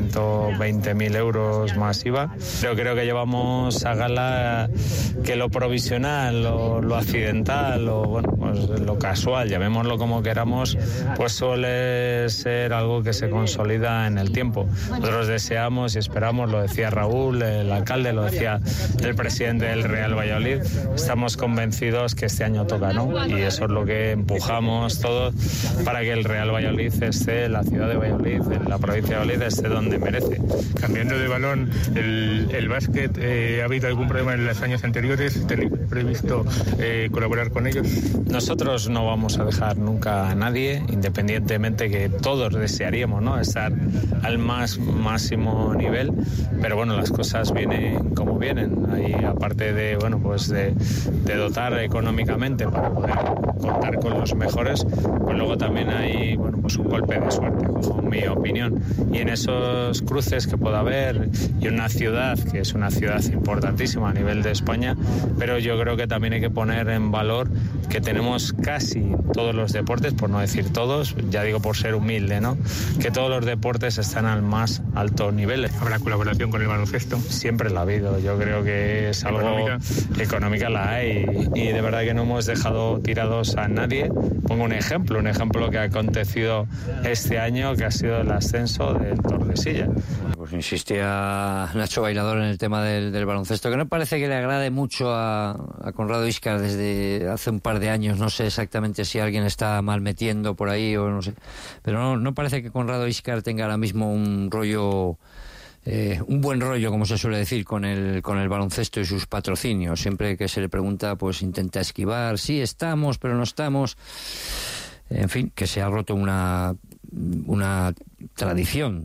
[SPEAKER 10] ciento veinte mil euros más I V A. Pero creo que llevamos a gala que lo provisional, lo, lo accidental, o bueno, pues lo casual, llamémoslo como queramos, pues suele ser algo que se consolida en el tiempo. Nosotros deseamos y esperamos, lo decía Raúl, el alcalde, lo decía el presidente del Real Valladolid, estamos convencidos que este año toca, ¿no? Y eso es lo que empujamos todos para que el Real Valladolid esté, la ciudad de Valladolid, en la provincia de Valladolid, esté donde merece.
[SPEAKER 11] Cambiando de balón, el, el básquet, eh, ¿ha habido algún problema en los años anteriores? ¿Tenéis previsto eh, colaborar con ellos?
[SPEAKER 10] Nosotros no vamos a dejar nunca a nadie, independientemente que todos desearíamos, ¿no?, estar al más máximo nivel, pero bueno, las cosas vienen como vienen. Ahí, aparte de, bueno, pues de, de dotar económicamente para poder contar con los mejores, pues luego también hay, bueno, pues un golpe de suerte, como mi opinión. Y en esos cruces que pueda haber, y una ciudad que es una ciudad importantísima a nivel de España, pero yo creo que también hay que poner en valor que tenemos casi todos los deportes, por no decir todos, ya digo por ser humilde, ¿no?, que todos los deportes están al más alto nivel.
[SPEAKER 11] ¿Habrá colaboración con el baloncesto?
[SPEAKER 10] Siempre la ha habido, yo creo que es algo... ¿Económica? Económica la hay, y de verdad que no hemos dejado tirados a nadie. Pongo un ejemplo, un ejemplo que ha acontecido este año, que ha sido el ascenso del Tordesillas.
[SPEAKER 27] Pues insistía Nacho Bailador en el tema del, del baloncesto, que no parece que le agrade mucho a, a Conrado Íscar desde hace un par de años. No sé exactamente si alguien está mal metiendo por ahí o no sé, pero no, no parece que Conrado Íscar tenga ahora mismo un rollo... Eh, un buen rollo, como se suele decir, con el con el baloncesto y sus patrocinios. Siempre que se le pregunta, pues intenta esquivar, sí estamos, pero no estamos. En fin, que se ha roto una una tradición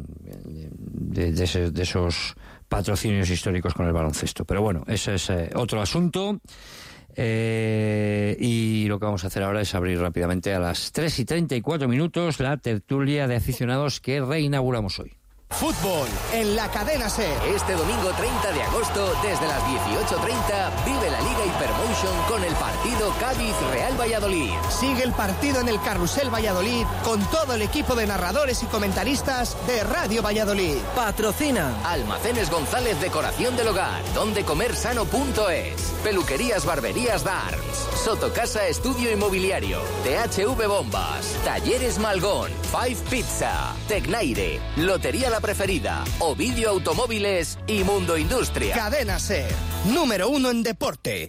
[SPEAKER 27] de, de, ese, de esos patrocinios históricos con el baloncesto. Pero bueno, ese es eh, otro asunto. Eh, y lo que vamos a hacer ahora es abrir rápidamente a las tres y treinta y cuatro minutos la tertulia de aficionados que reinauguramos hoy.
[SPEAKER 13] Fútbol en la cadena SER.
[SPEAKER 14] Este domingo treinta de agosto, desde las dieciocho treinta, vive la Liga Hypermotion con el partido Cádiz-Real Valladolid.
[SPEAKER 13] Sigue el partido en el Carrusel Valladolid con todo el equipo de narradores y comentaristas de Radio Valladolid.
[SPEAKER 14] Patrocina Almacenes González Decoración del Hogar, donde comer sano punto es. Peluquerías Barberías Darms, Sotocasa Estudio Inmobiliario, T H V Bombas, Talleres Malgón, Five Pizza, Tecnaire, Lotería La Preferida, Ovidio Automóviles y Mundo Industria.
[SPEAKER 13] Cadena SER, número uno en deporte.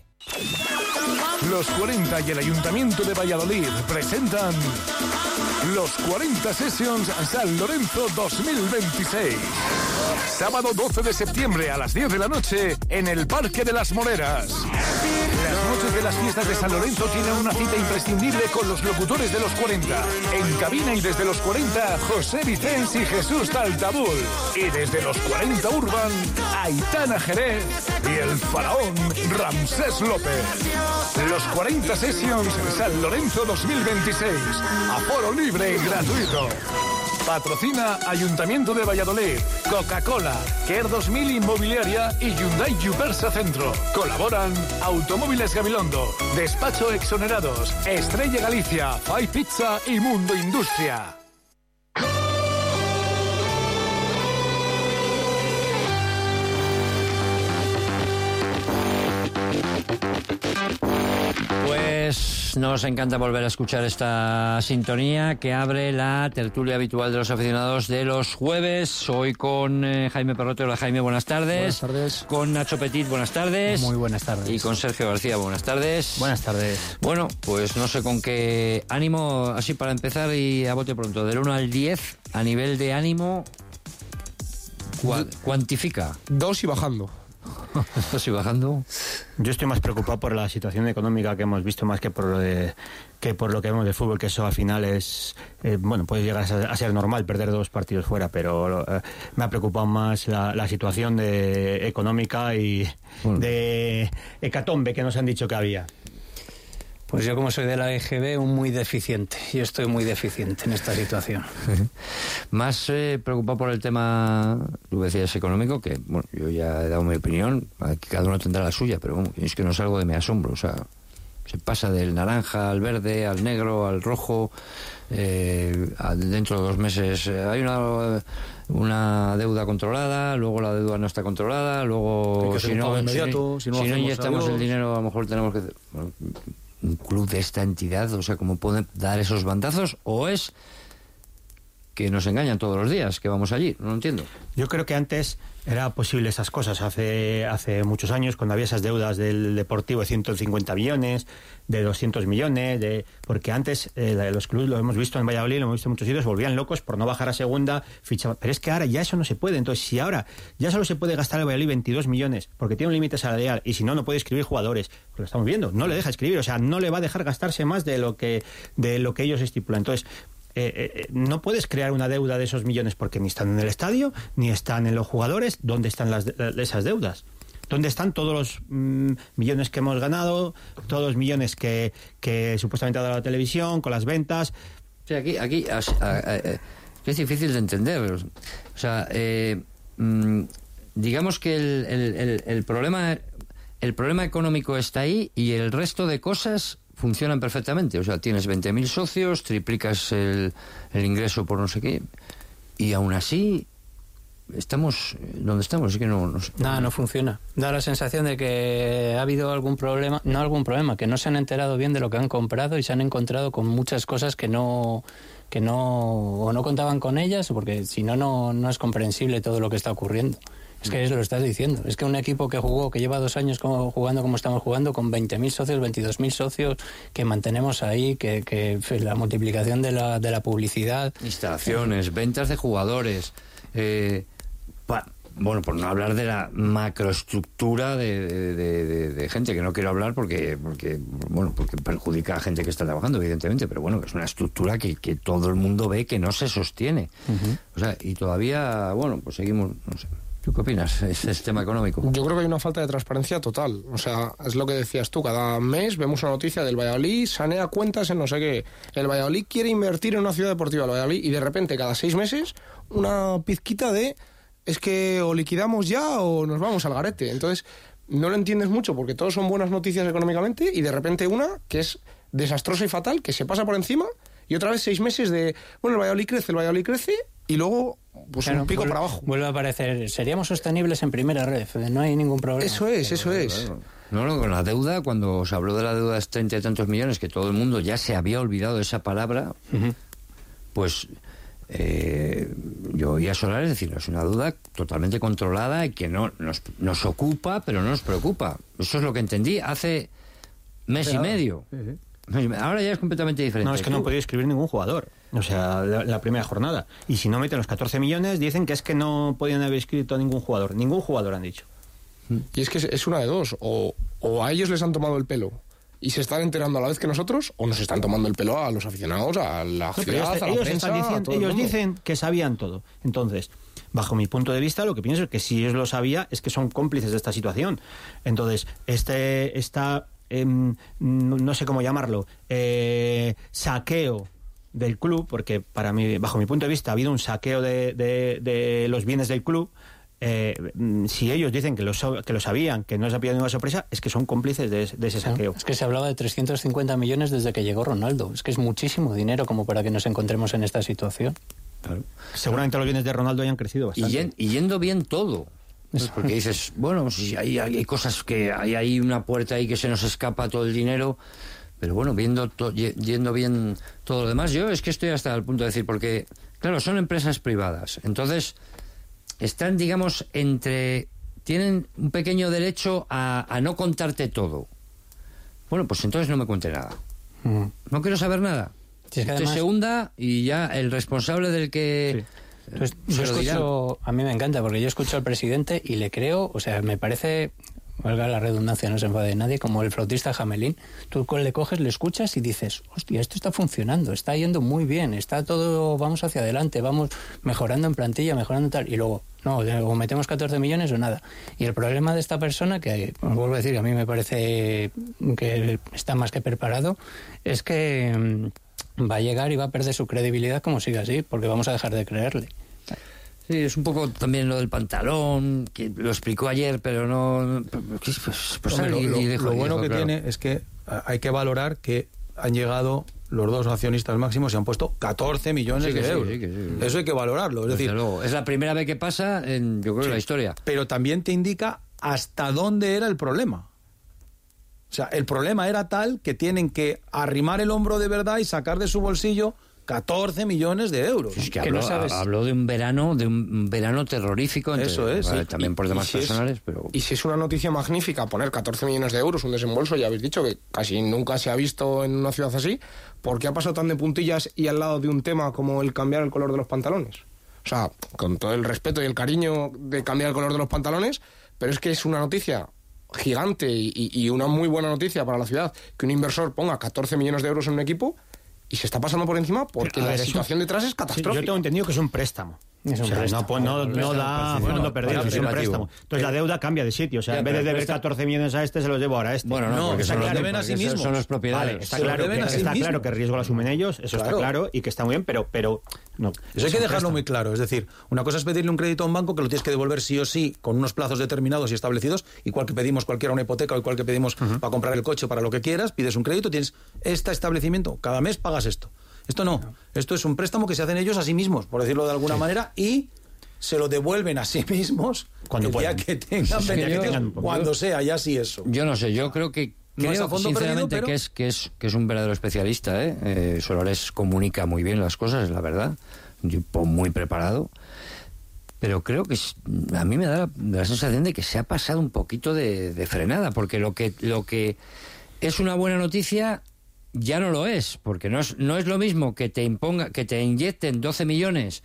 [SPEAKER 9] Los cuarenta y el Ayuntamiento de Valladolid presentan los cuarenta Sessions San Lorenzo dos mil veintiséis. Sábado doce de septiembre a las diez de la noche en el Parque de las Moreras. Las noches de las fiestas de San Lorenzo tienen una cita imprescindible con los locutores de los cuarenta. En cabina y desde los cuarenta, José Vicens y Jesús Taltabul. Y desde los cuarenta Urban, Aitana Jerez y el faraón Ramsés López. Los cuarenta Sessions San Lorenzo dos mil veintiséis. Aforo libre y gratuito. Patrocina Ayuntamiento de Valladolid, Coca-Cola, Care dos mil Inmobiliaria y Hyundai Yupersa Centro. Colaboran Automóviles Gabilondo, Despacho Exonerados, Estrella Galicia, Five Pizza y Mundo Industria.
[SPEAKER 27] Pues nos encanta volver a escuchar esta sintonía que abre la tertulia habitual de los aficionados de los jueves. Hoy con eh, Jaime Perrote. Hola Jaime, buenas tardes.
[SPEAKER 15] Buenas tardes.
[SPEAKER 27] Con Nacho Petit, buenas tardes.
[SPEAKER 15] Muy buenas tardes.
[SPEAKER 27] Y con Sergio García, buenas tardes.
[SPEAKER 15] Buenas tardes.
[SPEAKER 27] Bueno, pues no sé con qué ánimo, así para empezar y a bote pronto, del uno al diez, a nivel de ánimo, cua- cuantifica.
[SPEAKER 15] Dos y bajando.
[SPEAKER 27] ¿Estás bajando?
[SPEAKER 15] Yo estoy más preocupado por la situación económica que hemos visto más que por lo de, que por lo que vemos de fútbol, que eso al final es eh, bueno, puede llegar a ser, a ser normal perder dos partidos fuera, pero eh, me ha preocupado más la, la situación de, económica y bueno. de hecatombe que nos han dicho que había.
[SPEAKER 16] Pues yo, como soy de la E G B, un muy deficiente. Yo estoy muy deficiente en esta situación.
[SPEAKER 27] Más eh, preocupado por el tema, tú decías, económico, que bueno, yo ya he dado mi opinión, cada uno tendrá la suya, pero bueno, es que no es algo de mi asombro. O sea, se pasa del naranja al verde, al negro, al rojo. Eh, dentro de dos meses eh, hay una una deuda controlada, luego la deuda no está controlada, luego
[SPEAKER 1] si
[SPEAKER 27] no,
[SPEAKER 1] inmediato,
[SPEAKER 27] si,
[SPEAKER 1] si no,
[SPEAKER 27] si no
[SPEAKER 1] hacemos
[SPEAKER 27] inyectamos
[SPEAKER 1] adiós.
[SPEAKER 27] el dinero, a lo mejor tenemos que... Bueno, un club de esta entidad, o sea, ¿cómo pueden dar esos bandazos? ¿O es que nos engañan todos los días que vamos allí? No lo entiendo.
[SPEAKER 15] Yo creo que antes era posible esas cosas, hace hace muchos años, cuando había esas deudas del Deportivo de ciento cincuenta millones, de doscientos millones, de porque antes eh, los clubes, lo hemos visto en Valladolid, lo hemos visto en muchos sitios, volvían locos por no bajar a segunda, fichaban, pero es que ahora ya eso no se puede. Entonces, si ahora ya solo se puede gastar el Valladolid veintidós millones, porque tiene un límite salarial, y si no, no puede escribir jugadores, porque lo estamos viendo, no le deja escribir, o sea, no le va a dejar gastarse más de lo que, de lo que ellos estipulan. Entonces, Eh, eh, no puedes crear una deuda de esos millones porque ni están en el estadio, ni están en los jugadores. ¿Dónde están las de, esas deudas? ¿Dónde están todos los mmm, millones que hemos ganado, todos los millones que, que supuestamente ha dado la televisión, con las ventas?
[SPEAKER 27] Sí, aquí, aquí a, a, a, es difícil de entender. O sea, eh, mmm, digamos que el, el, el, el problema el problema económico está ahí y el resto de cosas funcionan perfectamente. O sea, tienes veinte mil socios, triplicas el, el ingreso por no sé qué, y aún así estamos donde estamos. Es que no, no sé.
[SPEAKER 16] Nada, no funciona. Da la sensación de que ha habido algún problema, no algún problema, que no se han enterado bien de lo que han comprado y se han encontrado con muchas cosas que no que no o no contaban con ellas, porque si no, no no es comprensible todo lo que está ocurriendo. Es que eso lo estás diciendo. Es que un equipo que jugó, que lleva dos años como, jugando como estamos jugando, con veinte mil socios, veintidós mil socios, que mantenemos ahí, que, que la multiplicación de la, de la publicidad...
[SPEAKER 27] Instalaciones, ventas de jugadores... Eh, pa, bueno, por no hablar de la macroestructura de, de, de, de, de gente, que no quiero hablar porque, porque, bueno, porque perjudica a gente que está trabajando, evidentemente, pero bueno, que es una estructura que, que todo el mundo ve que no se sostiene. Uh-huh. O sea, y todavía, bueno, pues seguimos, no sé... ¿Tú qué opinas de ese tema económico?
[SPEAKER 17] Yo creo que hay una falta de transparencia total. O sea, es lo que decías tú. Cada mes vemos una noticia del Valladolid, sanea cuentas en no sé qué. El Valladolid quiere invertir en una ciudad deportiva, el Valladolid, y de repente cada seis meses una pizquita de es que o liquidamos ya o nos vamos al garete. Entonces, no lo entiendes mucho porque todos son buenas noticias económicamente y de repente una que es desastrosa y fatal, que se pasa por encima, y otra vez seis meses de, bueno, el Valladolid crece, el Valladolid crece, y luego pues claro, un pico
[SPEAKER 16] vuelve,
[SPEAKER 17] para abajo.
[SPEAKER 16] Vuelve a aparecer, seríamos sostenibles en primera red, no hay ningún problema.
[SPEAKER 17] Eso es, eso
[SPEAKER 27] claro,
[SPEAKER 17] es.
[SPEAKER 27] Claro. No, no, con la deuda, cuando se habló de la deuda de treinta y tantos millones, que todo el mundo ya se había olvidado de esa palabra, uh-huh. pues eh, yo oía a Solares decir, es una deuda totalmente controlada y que no nos, nos ocupa, pero no nos preocupa. Eso es lo que entendí hace mes claro. y medio. Sí, sí. Ahora ya es completamente diferente.
[SPEAKER 15] No, es que no han podido escribir ningún jugador. O sea, la, la primera jornada. Y si no meten los catorce millones, dicen que es que no podían haber escrito a ningún jugador. Ningún jugador han dicho.
[SPEAKER 17] Y es que es una de dos. O, o a ellos les han tomado el pelo y se están enterando a la vez que nosotros, o nos están tomando el pelo a los aficionados, a la no, ciudad, este, a la
[SPEAKER 15] ellos
[SPEAKER 17] prensa,
[SPEAKER 15] están diciendo,
[SPEAKER 17] a
[SPEAKER 15] ellos dicen que sabían todo. Entonces, bajo mi punto de vista, lo que pienso es que si ellos lo sabían, es que son cómplices de esta situación. Entonces, este esta Eh, no sé cómo llamarlo, eh, saqueo del club, porque para mí, bajo mi punto de vista, ha habido un saqueo de, de, de los bienes del club. Eh, si ellos dicen que lo, que lo sabían, que no se había ninguna sorpresa, es que son cómplices de, de ese saqueo.
[SPEAKER 16] Es que se hablaba de trescientos cincuenta millones desde que llegó Ronaldo. Es que es muchísimo dinero como para que nos encontremos en esta situación.
[SPEAKER 27] Claro.
[SPEAKER 15] Seguramente los bienes de Ronaldo hayan crecido bastante.
[SPEAKER 27] Y, yen, y yendo bien todo. Pues porque dices, bueno, si hay, hay cosas que hay ahí una puerta ahí que se nos escapa todo el dinero, pero bueno, viendo to, yendo bien todo lo demás, yo es que estoy hasta el punto de decir, porque claro, son empresas privadas, entonces están, digamos, entre, tienen un pequeño derecho a, a no contarte todo. Bueno, pues entonces no me cuente nada. Mm. No quiero saber nada.
[SPEAKER 16] Si es que
[SPEAKER 27] además... Usted se hunda y ya el responsable del que... Sí.
[SPEAKER 16] Entonces, yo escucho, a mí me encanta porque yo escucho al presidente y le creo, o sea, me parece, valga la redundancia, no se enfade nadie, como el flautista Jamelín. Tú le coges, le escuchas y dices, hostia, esto está funcionando, está yendo muy bien, está todo, vamos hacia adelante, vamos mejorando en plantilla, mejorando tal, y luego, no, o metemos catorce millones o nada. Y el problema de esta persona, que os vuelvo a decir que a mí me parece que está más que preparado, es que va a llegar y va a perder su credibilidad como siga así, porque vamos a dejar de creerle.
[SPEAKER 27] Sí, es un poco también lo del pantalón, que lo explicó ayer, pero no... Pues,
[SPEAKER 4] pues, Hombre, lo, lo, y dejo, lo bueno que claro. tiene es que hay que valorar que han llegado los dos accionistas máximos se han puesto catorce millones
[SPEAKER 27] Sí,
[SPEAKER 4] de
[SPEAKER 27] sí,
[SPEAKER 4] euros.
[SPEAKER 27] sí, que sí.
[SPEAKER 4] Eso hay que valorarlo. Es
[SPEAKER 27] Desde
[SPEAKER 4] decir,
[SPEAKER 27] luego, es la primera vez que pasa en, yo creo,
[SPEAKER 4] sí,
[SPEAKER 27] en la historia.
[SPEAKER 4] Pero también te indica hasta dónde era el problema. O sea, el problema era tal que tienen que arrimar el hombro de verdad y sacar de su bolsillo catorce millones de euros.
[SPEAKER 27] Es que habló, habló de un verano, de un verano terrorífico. Entre,
[SPEAKER 4] Eso es.
[SPEAKER 27] vale,
[SPEAKER 4] Sí.
[SPEAKER 27] también por
[SPEAKER 17] Y-
[SPEAKER 27] temas
[SPEAKER 17] y si es-
[SPEAKER 27] personales, pero...
[SPEAKER 17] Y si es una noticia magnífica poner catorce millones de euros, un desembolso, ya habéis dicho que casi nunca se ha visto en una ciudad así, ¿por qué ha pasado tan de puntillas y al lado de un tema como el cambiar el color de los pantalones? O sea, con todo el respeto y el cariño de cambiar el color de los pantalones, pero es que es una noticia gigante y, y una muy buena noticia para la ciudad que un inversor ponga catorce millones de euros en un equipo y se está pasando por encima porque
[SPEAKER 15] A
[SPEAKER 17] la
[SPEAKER 15] ver, es
[SPEAKER 17] situación
[SPEAKER 15] un-
[SPEAKER 17] detrás es
[SPEAKER 15] Sí,
[SPEAKER 17] catastrófica.
[SPEAKER 15] yo tengo entendido que es un préstamo.
[SPEAKER 16] Es un
[SPEAKER 15] O sea,
[SPEAKER 16] préstamo.
[SPEAKER 15] no, pues, no,
[SPEAKER 16] Un
[SPEAKER 15] no
[SPEAKER 16] préstamo
[SPEAKER 15] da
[SPEAKER 16] participativo.
[SPEAKER 15] fondo perdido, es un
[SPEAKER 27] participativo.
[SPEAKER 15] préstamo. Entonces la deuda cambia de sitio. O sea,
[SPEAKER 27] Ya,
[SPEAKER 15] en vez
[SPEAKER 27] pero
[SPEAKER 15] de
[SPEAKER 27] el
[SPEAKER 15] deber
[SPEAKER 27] préstamo-
[SPEAKER 15] catorce millones a este, se los llevo ahora a este.
[SPEAKER 27] Bueno, no, porque
[SPEAKER 15] está
[SPEAKER 27] son los
[SPEAKER 15] claro,
[SPEAKER 27] deben a sí
[SPEAKER 15] porque
[SPEAKER 27] mismos. Son los propietarios.
[SPEAKER 15] Vale, está
[SPEAKER 4] Se lo
[SPEAKER 15] claro,
[SPEAKER 4] deben
[SPEAKER 15] que,
[SPEAKER 4] a sí
[SPEAKER 15] está
[SPEAKER 4] mismos.
[SPEAKER 15] claro que el riesgo lo asumen ellos, eso
[SPEAKER 4] Claro.
[SPEAKER 15] está claro, y que está muy bien, pero... pero no,
[SPEAKER 4] Eso hay
[SPEAKER 15] es
[SPEAKER 4] que
[SPEAKER 15] un
[SPEAKER 4] dejarlo
[SPEAKER 15] préstamo.
[SPEAKER 4] muy claro. Es decir, una cosa es pedirle un crédito a un banco que lo tienes que devolver sí o sí con unos plazos determinados y establecidos, igual que pedimos cualquiera una hipoteca o igual que pedimos para comprar el coche, para lo que quieras, pides un crédito, tienes este establecimiento, cada mes pagas esto. Esto no. Esto es un préstamo que se hacen ellos a sí mismos, por decirlo de alguna manera, y se lo devuelven a sí mismos
[SPEAKER 15] Cuando
[SPEAKER 4] el día
[SPEAKER 15] puedan.
[SPEAKER 4] que tengan
[SPEAKER 27] Es que
[SPEAKER 4] beneficios,
[SPEAKER 27] yo-
[SPEAKER 4] cuando sea, ya sí eso.
[SPEAKER 27] Yo no sé, yo creo que
[SPEAKER 4] No es
[SPEAKER 27] creo
[SPEAKER 4] a fondo
[SPEAKER 27] sinceramente
[SPEAKER 4] perdido, pero-
[SPEAKER 27] que es que es que es un verdadero especialista, ¿eh? eh Solares comunica muy bien las cosas, la verdad, un tipo muy preparado, pero creo que es- a mí me da la, la sensación de que se ha pasado un poquito de, de frenada, porque lo que lo que es una buena noticia ya no lo es, porque no es no es lo mismo que te imponga que te inyecten doce millones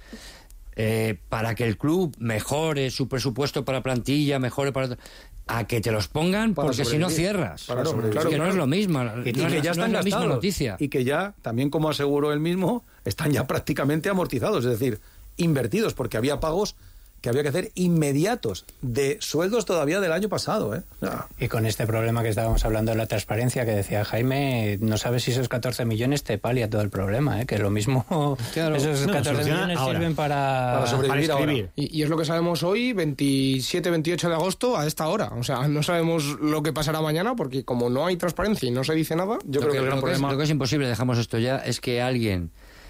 [SPEAKER 27] eh, para que el club mejore su presupuesto para plantilla, mejore para a que te los pongan,
[SPEAKER 4] Para
[SPEAKER 27] porque si no
[SPEAKER 4] sobrevivir.
[SPEAKER 27] cierras.
[SPEAKER 4] Para
[SPEAKER 27] Es
[SPEAKER 4] sobrevivir.
[SPEAKER 27] que no
[SPEAKER 4] Claro,
[SPEAKER 27] es lo mismo.
[SPEAKER 4] Y,
[SPEAKER 27] no
[SPEAKER 4] y
[SPEAKER 27] es,
[SPEAKER 4] que ya
[SPEAKER 27] no
[SPEAKER 4] están
[SPEAKER 27] es la misma
[SPEAKER 4] gastados.
[SPEAKER 27] noticia.
[SPEAKER 4] Y que ya, también como aseguró él mismo, están ya prácticamente amortizados, es decir, invertidos, porque había pagos que había que hacer inmediatos de sueldos todavía del año pasado. ¿eh? O sea,
[SPEAKER 16] Y con este problema que estábamos hablando de la transparencia, que decía Jaime, no sabes si esos catorce millones te palia todo el problema, ¿eh? Que lo mismo,
[SPEAKER 27] Claro.
[SPEAKER 16] esos
[SPEAKER 15] No,
[SPEAKER 16] catorce
[SPEAKER 15] soluciona
[SPEAKER 16] millones
[SPEAKER 15] ahora.
[SPEAKER 16] sirven para,
[SPEAKER 4] Para sobrevivir
[SPEAKER 15] Para
[SPEAKER 4] ahora.
[SPEAKER 15] escribir.
[SPEAKER 17] Y, y es lo que sabemos hoy, veintisiete veintiocho de agosto, a esta hora. O sea, no sabemos lo que pasará mañana porque como no hay transparencia y no se dice nada,
[SPEAKER 4] yo
[SPEAKER 27] lo
[SPEAKER 4] creo
[SPEAKER 27] que,
[SPEAKER 4] que el gran
[SPEAKER 27] lo que es,
[SPEAKER 4] problema...
[SPEAKER 27] lo que es imposible, dejamos esto ya, es que alguien,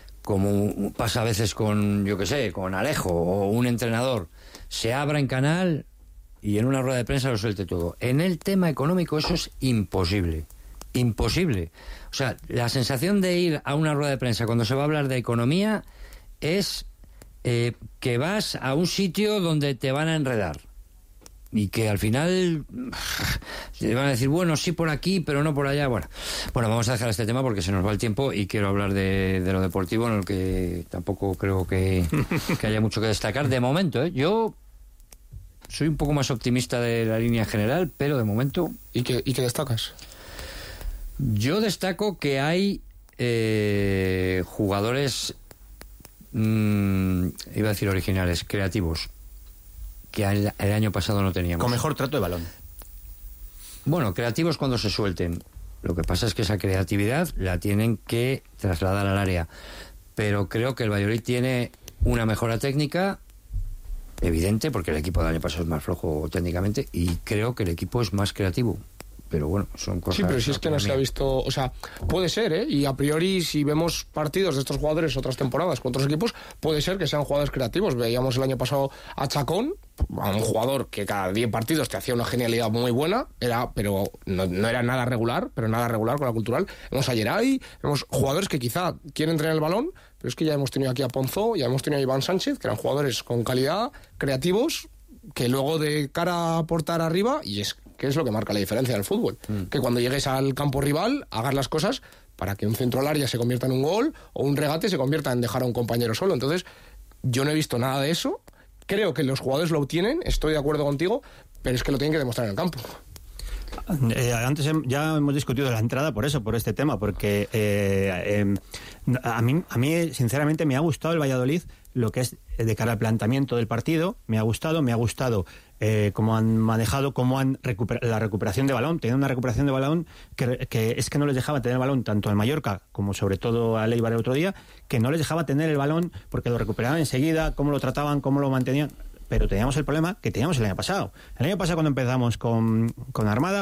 [SPEAKER 27] como pasa a veces con, yo que sé, con Alejo o un entrenador, se abra en canal y en una rueda de prensa lo suelte todo. En el tema económico eso es imposible. Imposible. O sea, la sensación de ir a una rueda de prensa cuando se va a hablar de economía es eh, que vas a un sitio donde te van a enredar. Y que al final te van a decir, bueno, sí por aquí, pero no por allá. Bueno, bueno, vamos a dejar este tema porque se nos va el tiempo y quiero hablar de, de lo deportivo, en el que tampoco creo que, que haya mucho que destacar. De momento, ¿eh? Yo soy un poco más optimista de la línea general, pero de momento...
[SPEAKER 17] ¿Y qué, y qué destacas?
[SPEAKER 27] Yo destaco que hay eh, jugadores, mmm, iba a decir originales, creativos, que el, el año pasado no teníamos.
[SPEAKER 15] Con mejor trato de balón.
[SPEAKER 27] Bueno, creativos cuando se suelten. Lo que pasa es que esa creatividad la tienen que trasladar al área. Pero creo que el Valladolid tiene una mejora técnica evidente, porque el equipo del año pasado es más flojo técnicamente, y creo que el equipo es más creativo. Pero bueno, son cosas...
[SPEAKER 17] Sí, pero si es que no se ha visto, o sea, puede ser, ¿eh? Y a priori, si vemos partidos de estos jugadores otras temporadas con otros equipos, puede ser que sean jugadores creativos. Veíamos el año pasado a Chacón, a un jugador que cada diez partidos te hacía una genialidad muy buena, era, pero no, no era nada regular, pero nada regular con la cultural. Vemos a Geray, vemos jugadores que quizá quieren tener el balón, pero es que ya hemos tenido aquí a Ponzó, ya hemos tenido a Iván Sánchez, que eran jugadores con calidad, creativos, que luego de cara a aportar arriba, y es que es lo que marca la diferencia en el fútbol, mm. que cuando llegues al campo rival hagas las cosas para que un centro al área se convierta en un gol o un regate se convierta en dejar a un compañero solo. Entonces, yo no he visto nada de eso, creo que los jugadores lo obtienen, estoy de acuerdo contigo, pero es que lo tienen que demostrar en el campo.
[SPEAKER 15] Eh, antes ya hemos discutido la entrada por eso, por este tema, porque eh, eh, a mí, a mí sinceramente me ha gustado el Valladolid, lo que es de cara al planteamiento del partido, me ha gustado, me ha gustado eh, cómo han manejado, cómo han recuper- la recuperación de balón, teniendo una recuperación de balón que, que es que no les dejaba tener el balón tanto al Mallorca como sobre todo al Eibar el otro día, que no les dejaba tener el balón porque lo recuperaban enseguida, cómo lo trataban, cómo lo mantenían. Pero teníamos el problema que teníamos el año pasado. El año pasado cuando empezamos con, con Armada,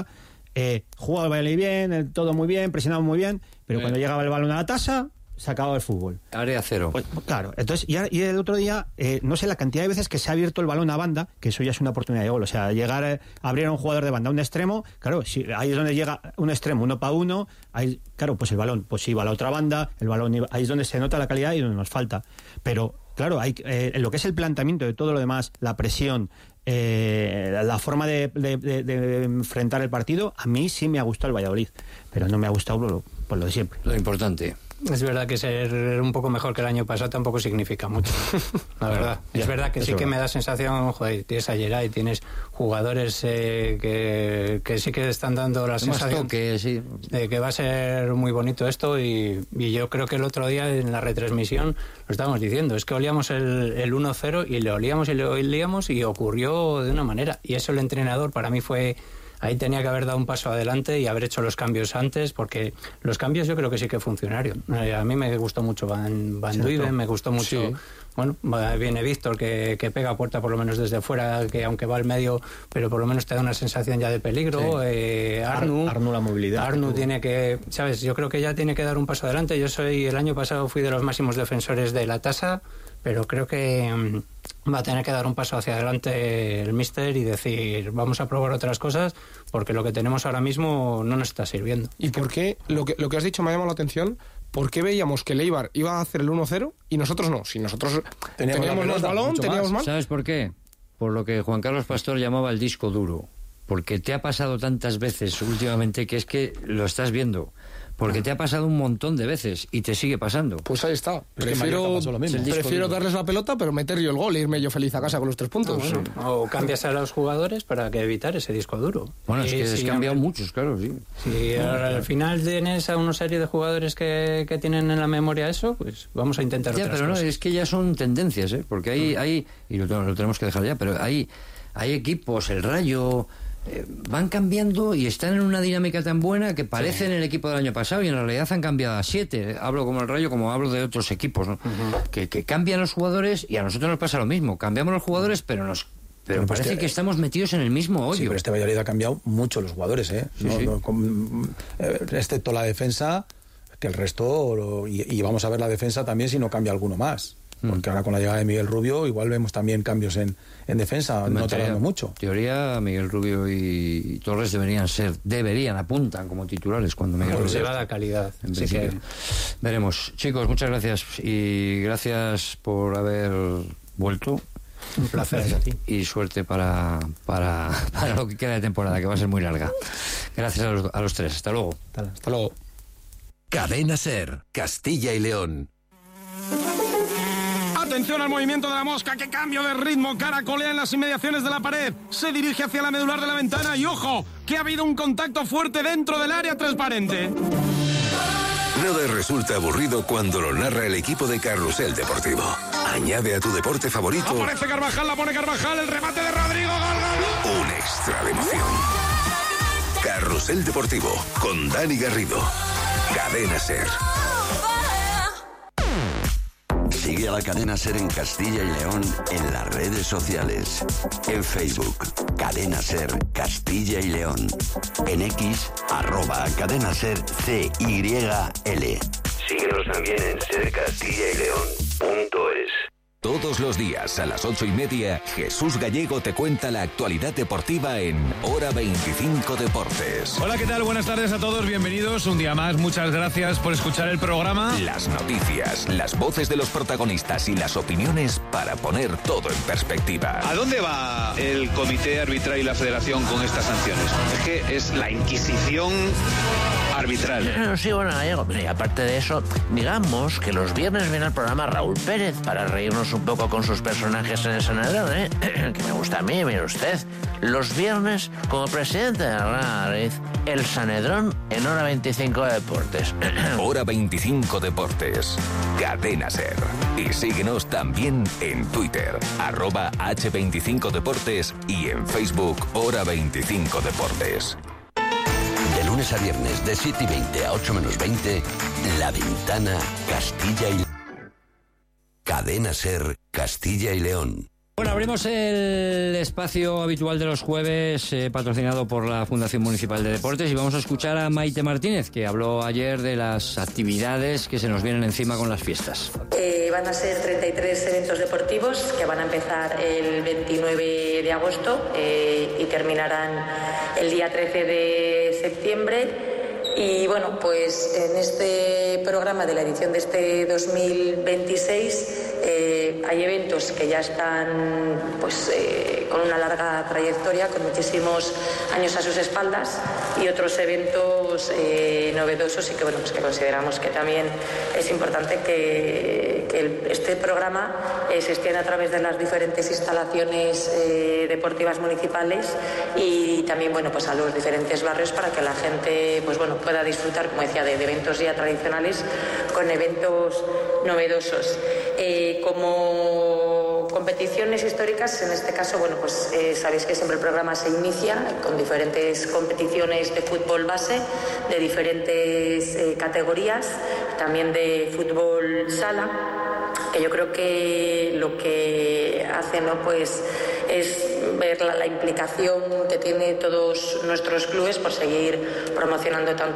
[SPEAKER 15] eh, jugaba el Valladolid bien, eh, todo muy bien, presionaba muy bien, pero eh. cuando llegaba el balón a la tasa, se acababa el fútbol.
[SPEAKER 27] Área cero.
[SPEAKER 15] Pues, claro, entonces, y, y el otro día, eh, no sé la cantidad de veces que se ha abierto el balón a banda, que eso ya es una oportunidad de gol. O sea, llegar a abrir a un jugador de banda a un extremo, claro, si ahí es donde llega un extremo, uno para uno, ahí, claro, pues el balón pues iba a la otra banda, el balón iba, ahí es donde se nota la calidad y donde nos falta. Pero, claro, hay, eh, en lo que es el planteamiento de todo lo demás, la presión, eh, la forma de, de, de, de enfrentar el partido, a mí sí me ha gustado el Valladolid, pero no me ha gustado por lo, por lo de siempre.
[SPEAKER 27] Lo importante.
[SPEAKER 16] Es verdad que ser un poco mejor que el año pasado tampoco significa mucho, la verdad. Es verdad que sí que me da sensación, joder, tienes a Geray, tienes jugadores eh, que, que sí que están dando la sensación
[SPEAKER 27] que, sí.
[SPEAKER 16] de que va a ser muy bonito esto y, y yo creo que el otro día en la retransmisión lo estábamos diciendo, es que olíamos el, el uno cero y le olíamos y le olíamos y ocurrió de una manera. Y eso el entrenador para mí fue... Ahí tenía que haber dado un paso adelante y haber hecho los cambios antes, porque los cambios yo creo que sí que funcionaron. Eh, a mí me gustó mucho Van, Van Duiven, me gustó mucho... Sí. Bueno, viene Víctor, que, que pega a puerta por lo menos desde fuera, que aunque va al medio, pero por lo menos te da una sensación ya de peligro. Sí. Eh, Arnu,
[SPEAKER 15] Ar, Arnu la movilidad.
[SPEAKER 16] Arnu tiene que... ¿Sabes? Yo creo que ya tiene que dar un paso adelante. Yo soy... El año pasado fui de los máximos defensores de la tasa, pero creo que um, va a tener que dar un paso hacia adelante el míster y decir, vamos a probar otras cosas, porque lo que tenemos ahora mismo no nos está sirviendo.
[SPEAKER 17] ¿Y por qué? Lo que, lo que has dicho me ha llamado la atención. ¿Por qué veíamos que el Eibar iba a hacer el uno cero y nosotros no? Si nosotros teníamos, teníamos más balón, teníamos más.
[SPEAKER 27] ¿Sabes por qué? Por lo que Juan Carlos Pastor llamaba el disco duro. Porque te ha pasado tantas veces últimamente que es que lo estás viendo. Porque te ha pasado un montón de veces y te sigue pasando.
[SPEAKER 17] Pues ahí está. Prefiero, prefiero darles la pelota, pero meter yo el gol e irme yo feliz a casa con los tres puntos.
[SPEAKER 16] Ah, bueno. sí. O cambias a los jugadores para que evitar ese disco duro.
[SPEAKER 27] Bueno, es que has cambiado
[SPEAKER 16] no,
[SPEAKER 27] muchos, claro, sí.
[SPEAKER 16] Si ahora, al final tienes a una serie de jugadores que, que tienen en la memoria eso, pues vamos a intentar
[SPEAKER 27] ya,
[SPEAKER 16] otras
[SPEAKER 27] pero
[SPEAKER 16] cosas.
[SPEAKER 27] No, es que ya son tendencias, ¿eh? Porque hay, hay y lo, lo tenemos que dejar ya, pero hay, hay equipos, el Rayo... Eh, van cambiando y están en una dinámica tan buena que parecen sí. el equipo del año pasado y en realidad han cambiado a siete. Hablo como el Rayo, como hablo de otros equipos, ¿no? Uh-huh. que, que cambian los jugadores y a nosotros nos pasa lo mismo. Cambiamos los jugadores, pero nos pero pues parece este, que estamos metidos en el mismo hoyo.
[SPEAKER 4] Sí, pero este Valladolid ha cambiado mucho los jugadores, ¿eh?
[SPEAKER 27] Sí,
[SPEAKER 4] no,
[SPEAKER 27] sí.
[SPEAKER 4] No, con, excepto la defensa, que el resto, lo, y, y vamos a ver la defensa también si no cambia alguno más. Porque ahora con la llegada de Miguel Rubio igual vemos también cambios en, en defensa, en no tardando mucho.
[SPEAKER 27] En teoría Miguel Rubio y Torres deberían ser, deberían, apuntan como titulares cuando Miguel
[SPEAKER 16] Rubio
[SPEAKER 27] se
[SPEAKER 16] va la calidad.
[SPEAKER 27] Sí que... Veremos. Chicos, muchas gracias y gracias por haber vuelto.
[SPEAKER 16] Un placer a ti.
[SPEAKER 27] Y suerte para, para, para lo que queda de temporada, que va a ser muy larga. Gracias a los, a los tres. Hasta luego.
[SPEAKER 16] Hasta, hasta luego.
[SPEAKER 12] Cadena SER, Castilla y León.
[SPEAKER 1] Atención al movimiento de la mosca, qué cambio de ritmo, caracolea en las inmediaciones de la pared, se dirige hacia la medular de la ventana y ojo, que ha habido un contacto fuerte dentro del área transparente.
[SPEAKER 12] Nada resulta aburrido cuando lo narra el equipo de Carrusel Deportivo. Añade a tu deporte favorito...
[SPEAKER 1] Aparece Carvajal, la pone Carvajal, el remate de Rodrigo, gol, gol.
[SPEAKER 12] Un extra de emoción. Carrusel Deportivo, con Dani Garrido. Cadena SER. Sigue a la Cadena SER en Castilla y León en las redes sociales. En Facebook, Cadena SER Castilla y León. En X, arroba Cadena SER C Y L. Síguenos también en ser castilla y león punto es. Todos los días a las ocho y media, Jesús Gallego te cuenta la actualidad deportiva en Hora veinticinco Deportes.
[SPEAKER 1] Hola, ¿qué tal? Buenas tardes a todos, bienvenidos un día más. Muchas gracias por escuchar el programa.
[SPEAKER 12] Las noticias, las voces de los protagonistas y las opiniones para poner todo en perspectiva.
[SPEAKER 18] ¿A dónde va el comité arbitral y la federación con estas sanciones? Es que es la Inquisición arbitral.
[SPEAKER 19] Sí, bueno, Gallego, y aparte de eso, digamos que los viernes viene al programa Raúl Pérez para reírnos un poco con sus personajes en el Sanedrón, ¿eh? Que me gusta a mí, mire usted. Los viernes, como presidente de la Madrid, el Sanedrón en Hora veinticinco Deportes.
[SPEAKER 12] Hora veinticinco Deportes. Cadena SER. Y síguenos también en Twitter, arroba hache veinticinco Deportes y en Facebook, Hora veinticinco Deportes. De lunes a viernes, de siete y veinte a ocho menos veinte, La Ventana, Castilla y León. Cadena SER, Castilla y León.
[SPEAKER 27] Bueno, Bueno, abrimos el espacio habitual de los jueves, eh, patrocinado por la Fundación Municipal de Deportes, y vamos a escuchar a Maite Martínez, que habló ayer de las actividades que se nos vienen encima con las fiestas.
[SPEAKER 2] Eh, van a ser treinta y tres eventos deportivos que van a empezar el veintinueve de agosto eh, y terminarán el día trece de septiembre. Y bueno, pues en este programa de la edición de este dos mil veintiséis eh, hay eventos que ya están pues eh, con una larga trayectoria, con muchísimos años a sus espaldas, y otros eventos eh, novedosos y que bueno, pues que consideramos que también es importante que, que el, este programa eh, se extienda a través de las diferentes instalaciones eh, deportivas municipales y también bueno, pues a los diferentes barrios, para que la gente pues bueno, pueda disfrutar, como decía, de, de eventos ya tradicionales con eventos novedosos. Eh, como competiciones históricas, en este caso, bueno, pues eh, sabéis que siempre el programa se inicia con diferentes competiciones de fútbol base, de diferentes eh, categorías, también de fútbol sala, que yo creo que lo que hace, ¿no?, pues es ver la, la implicación que tiene todos nuestros clubes por seguir promocionando tanto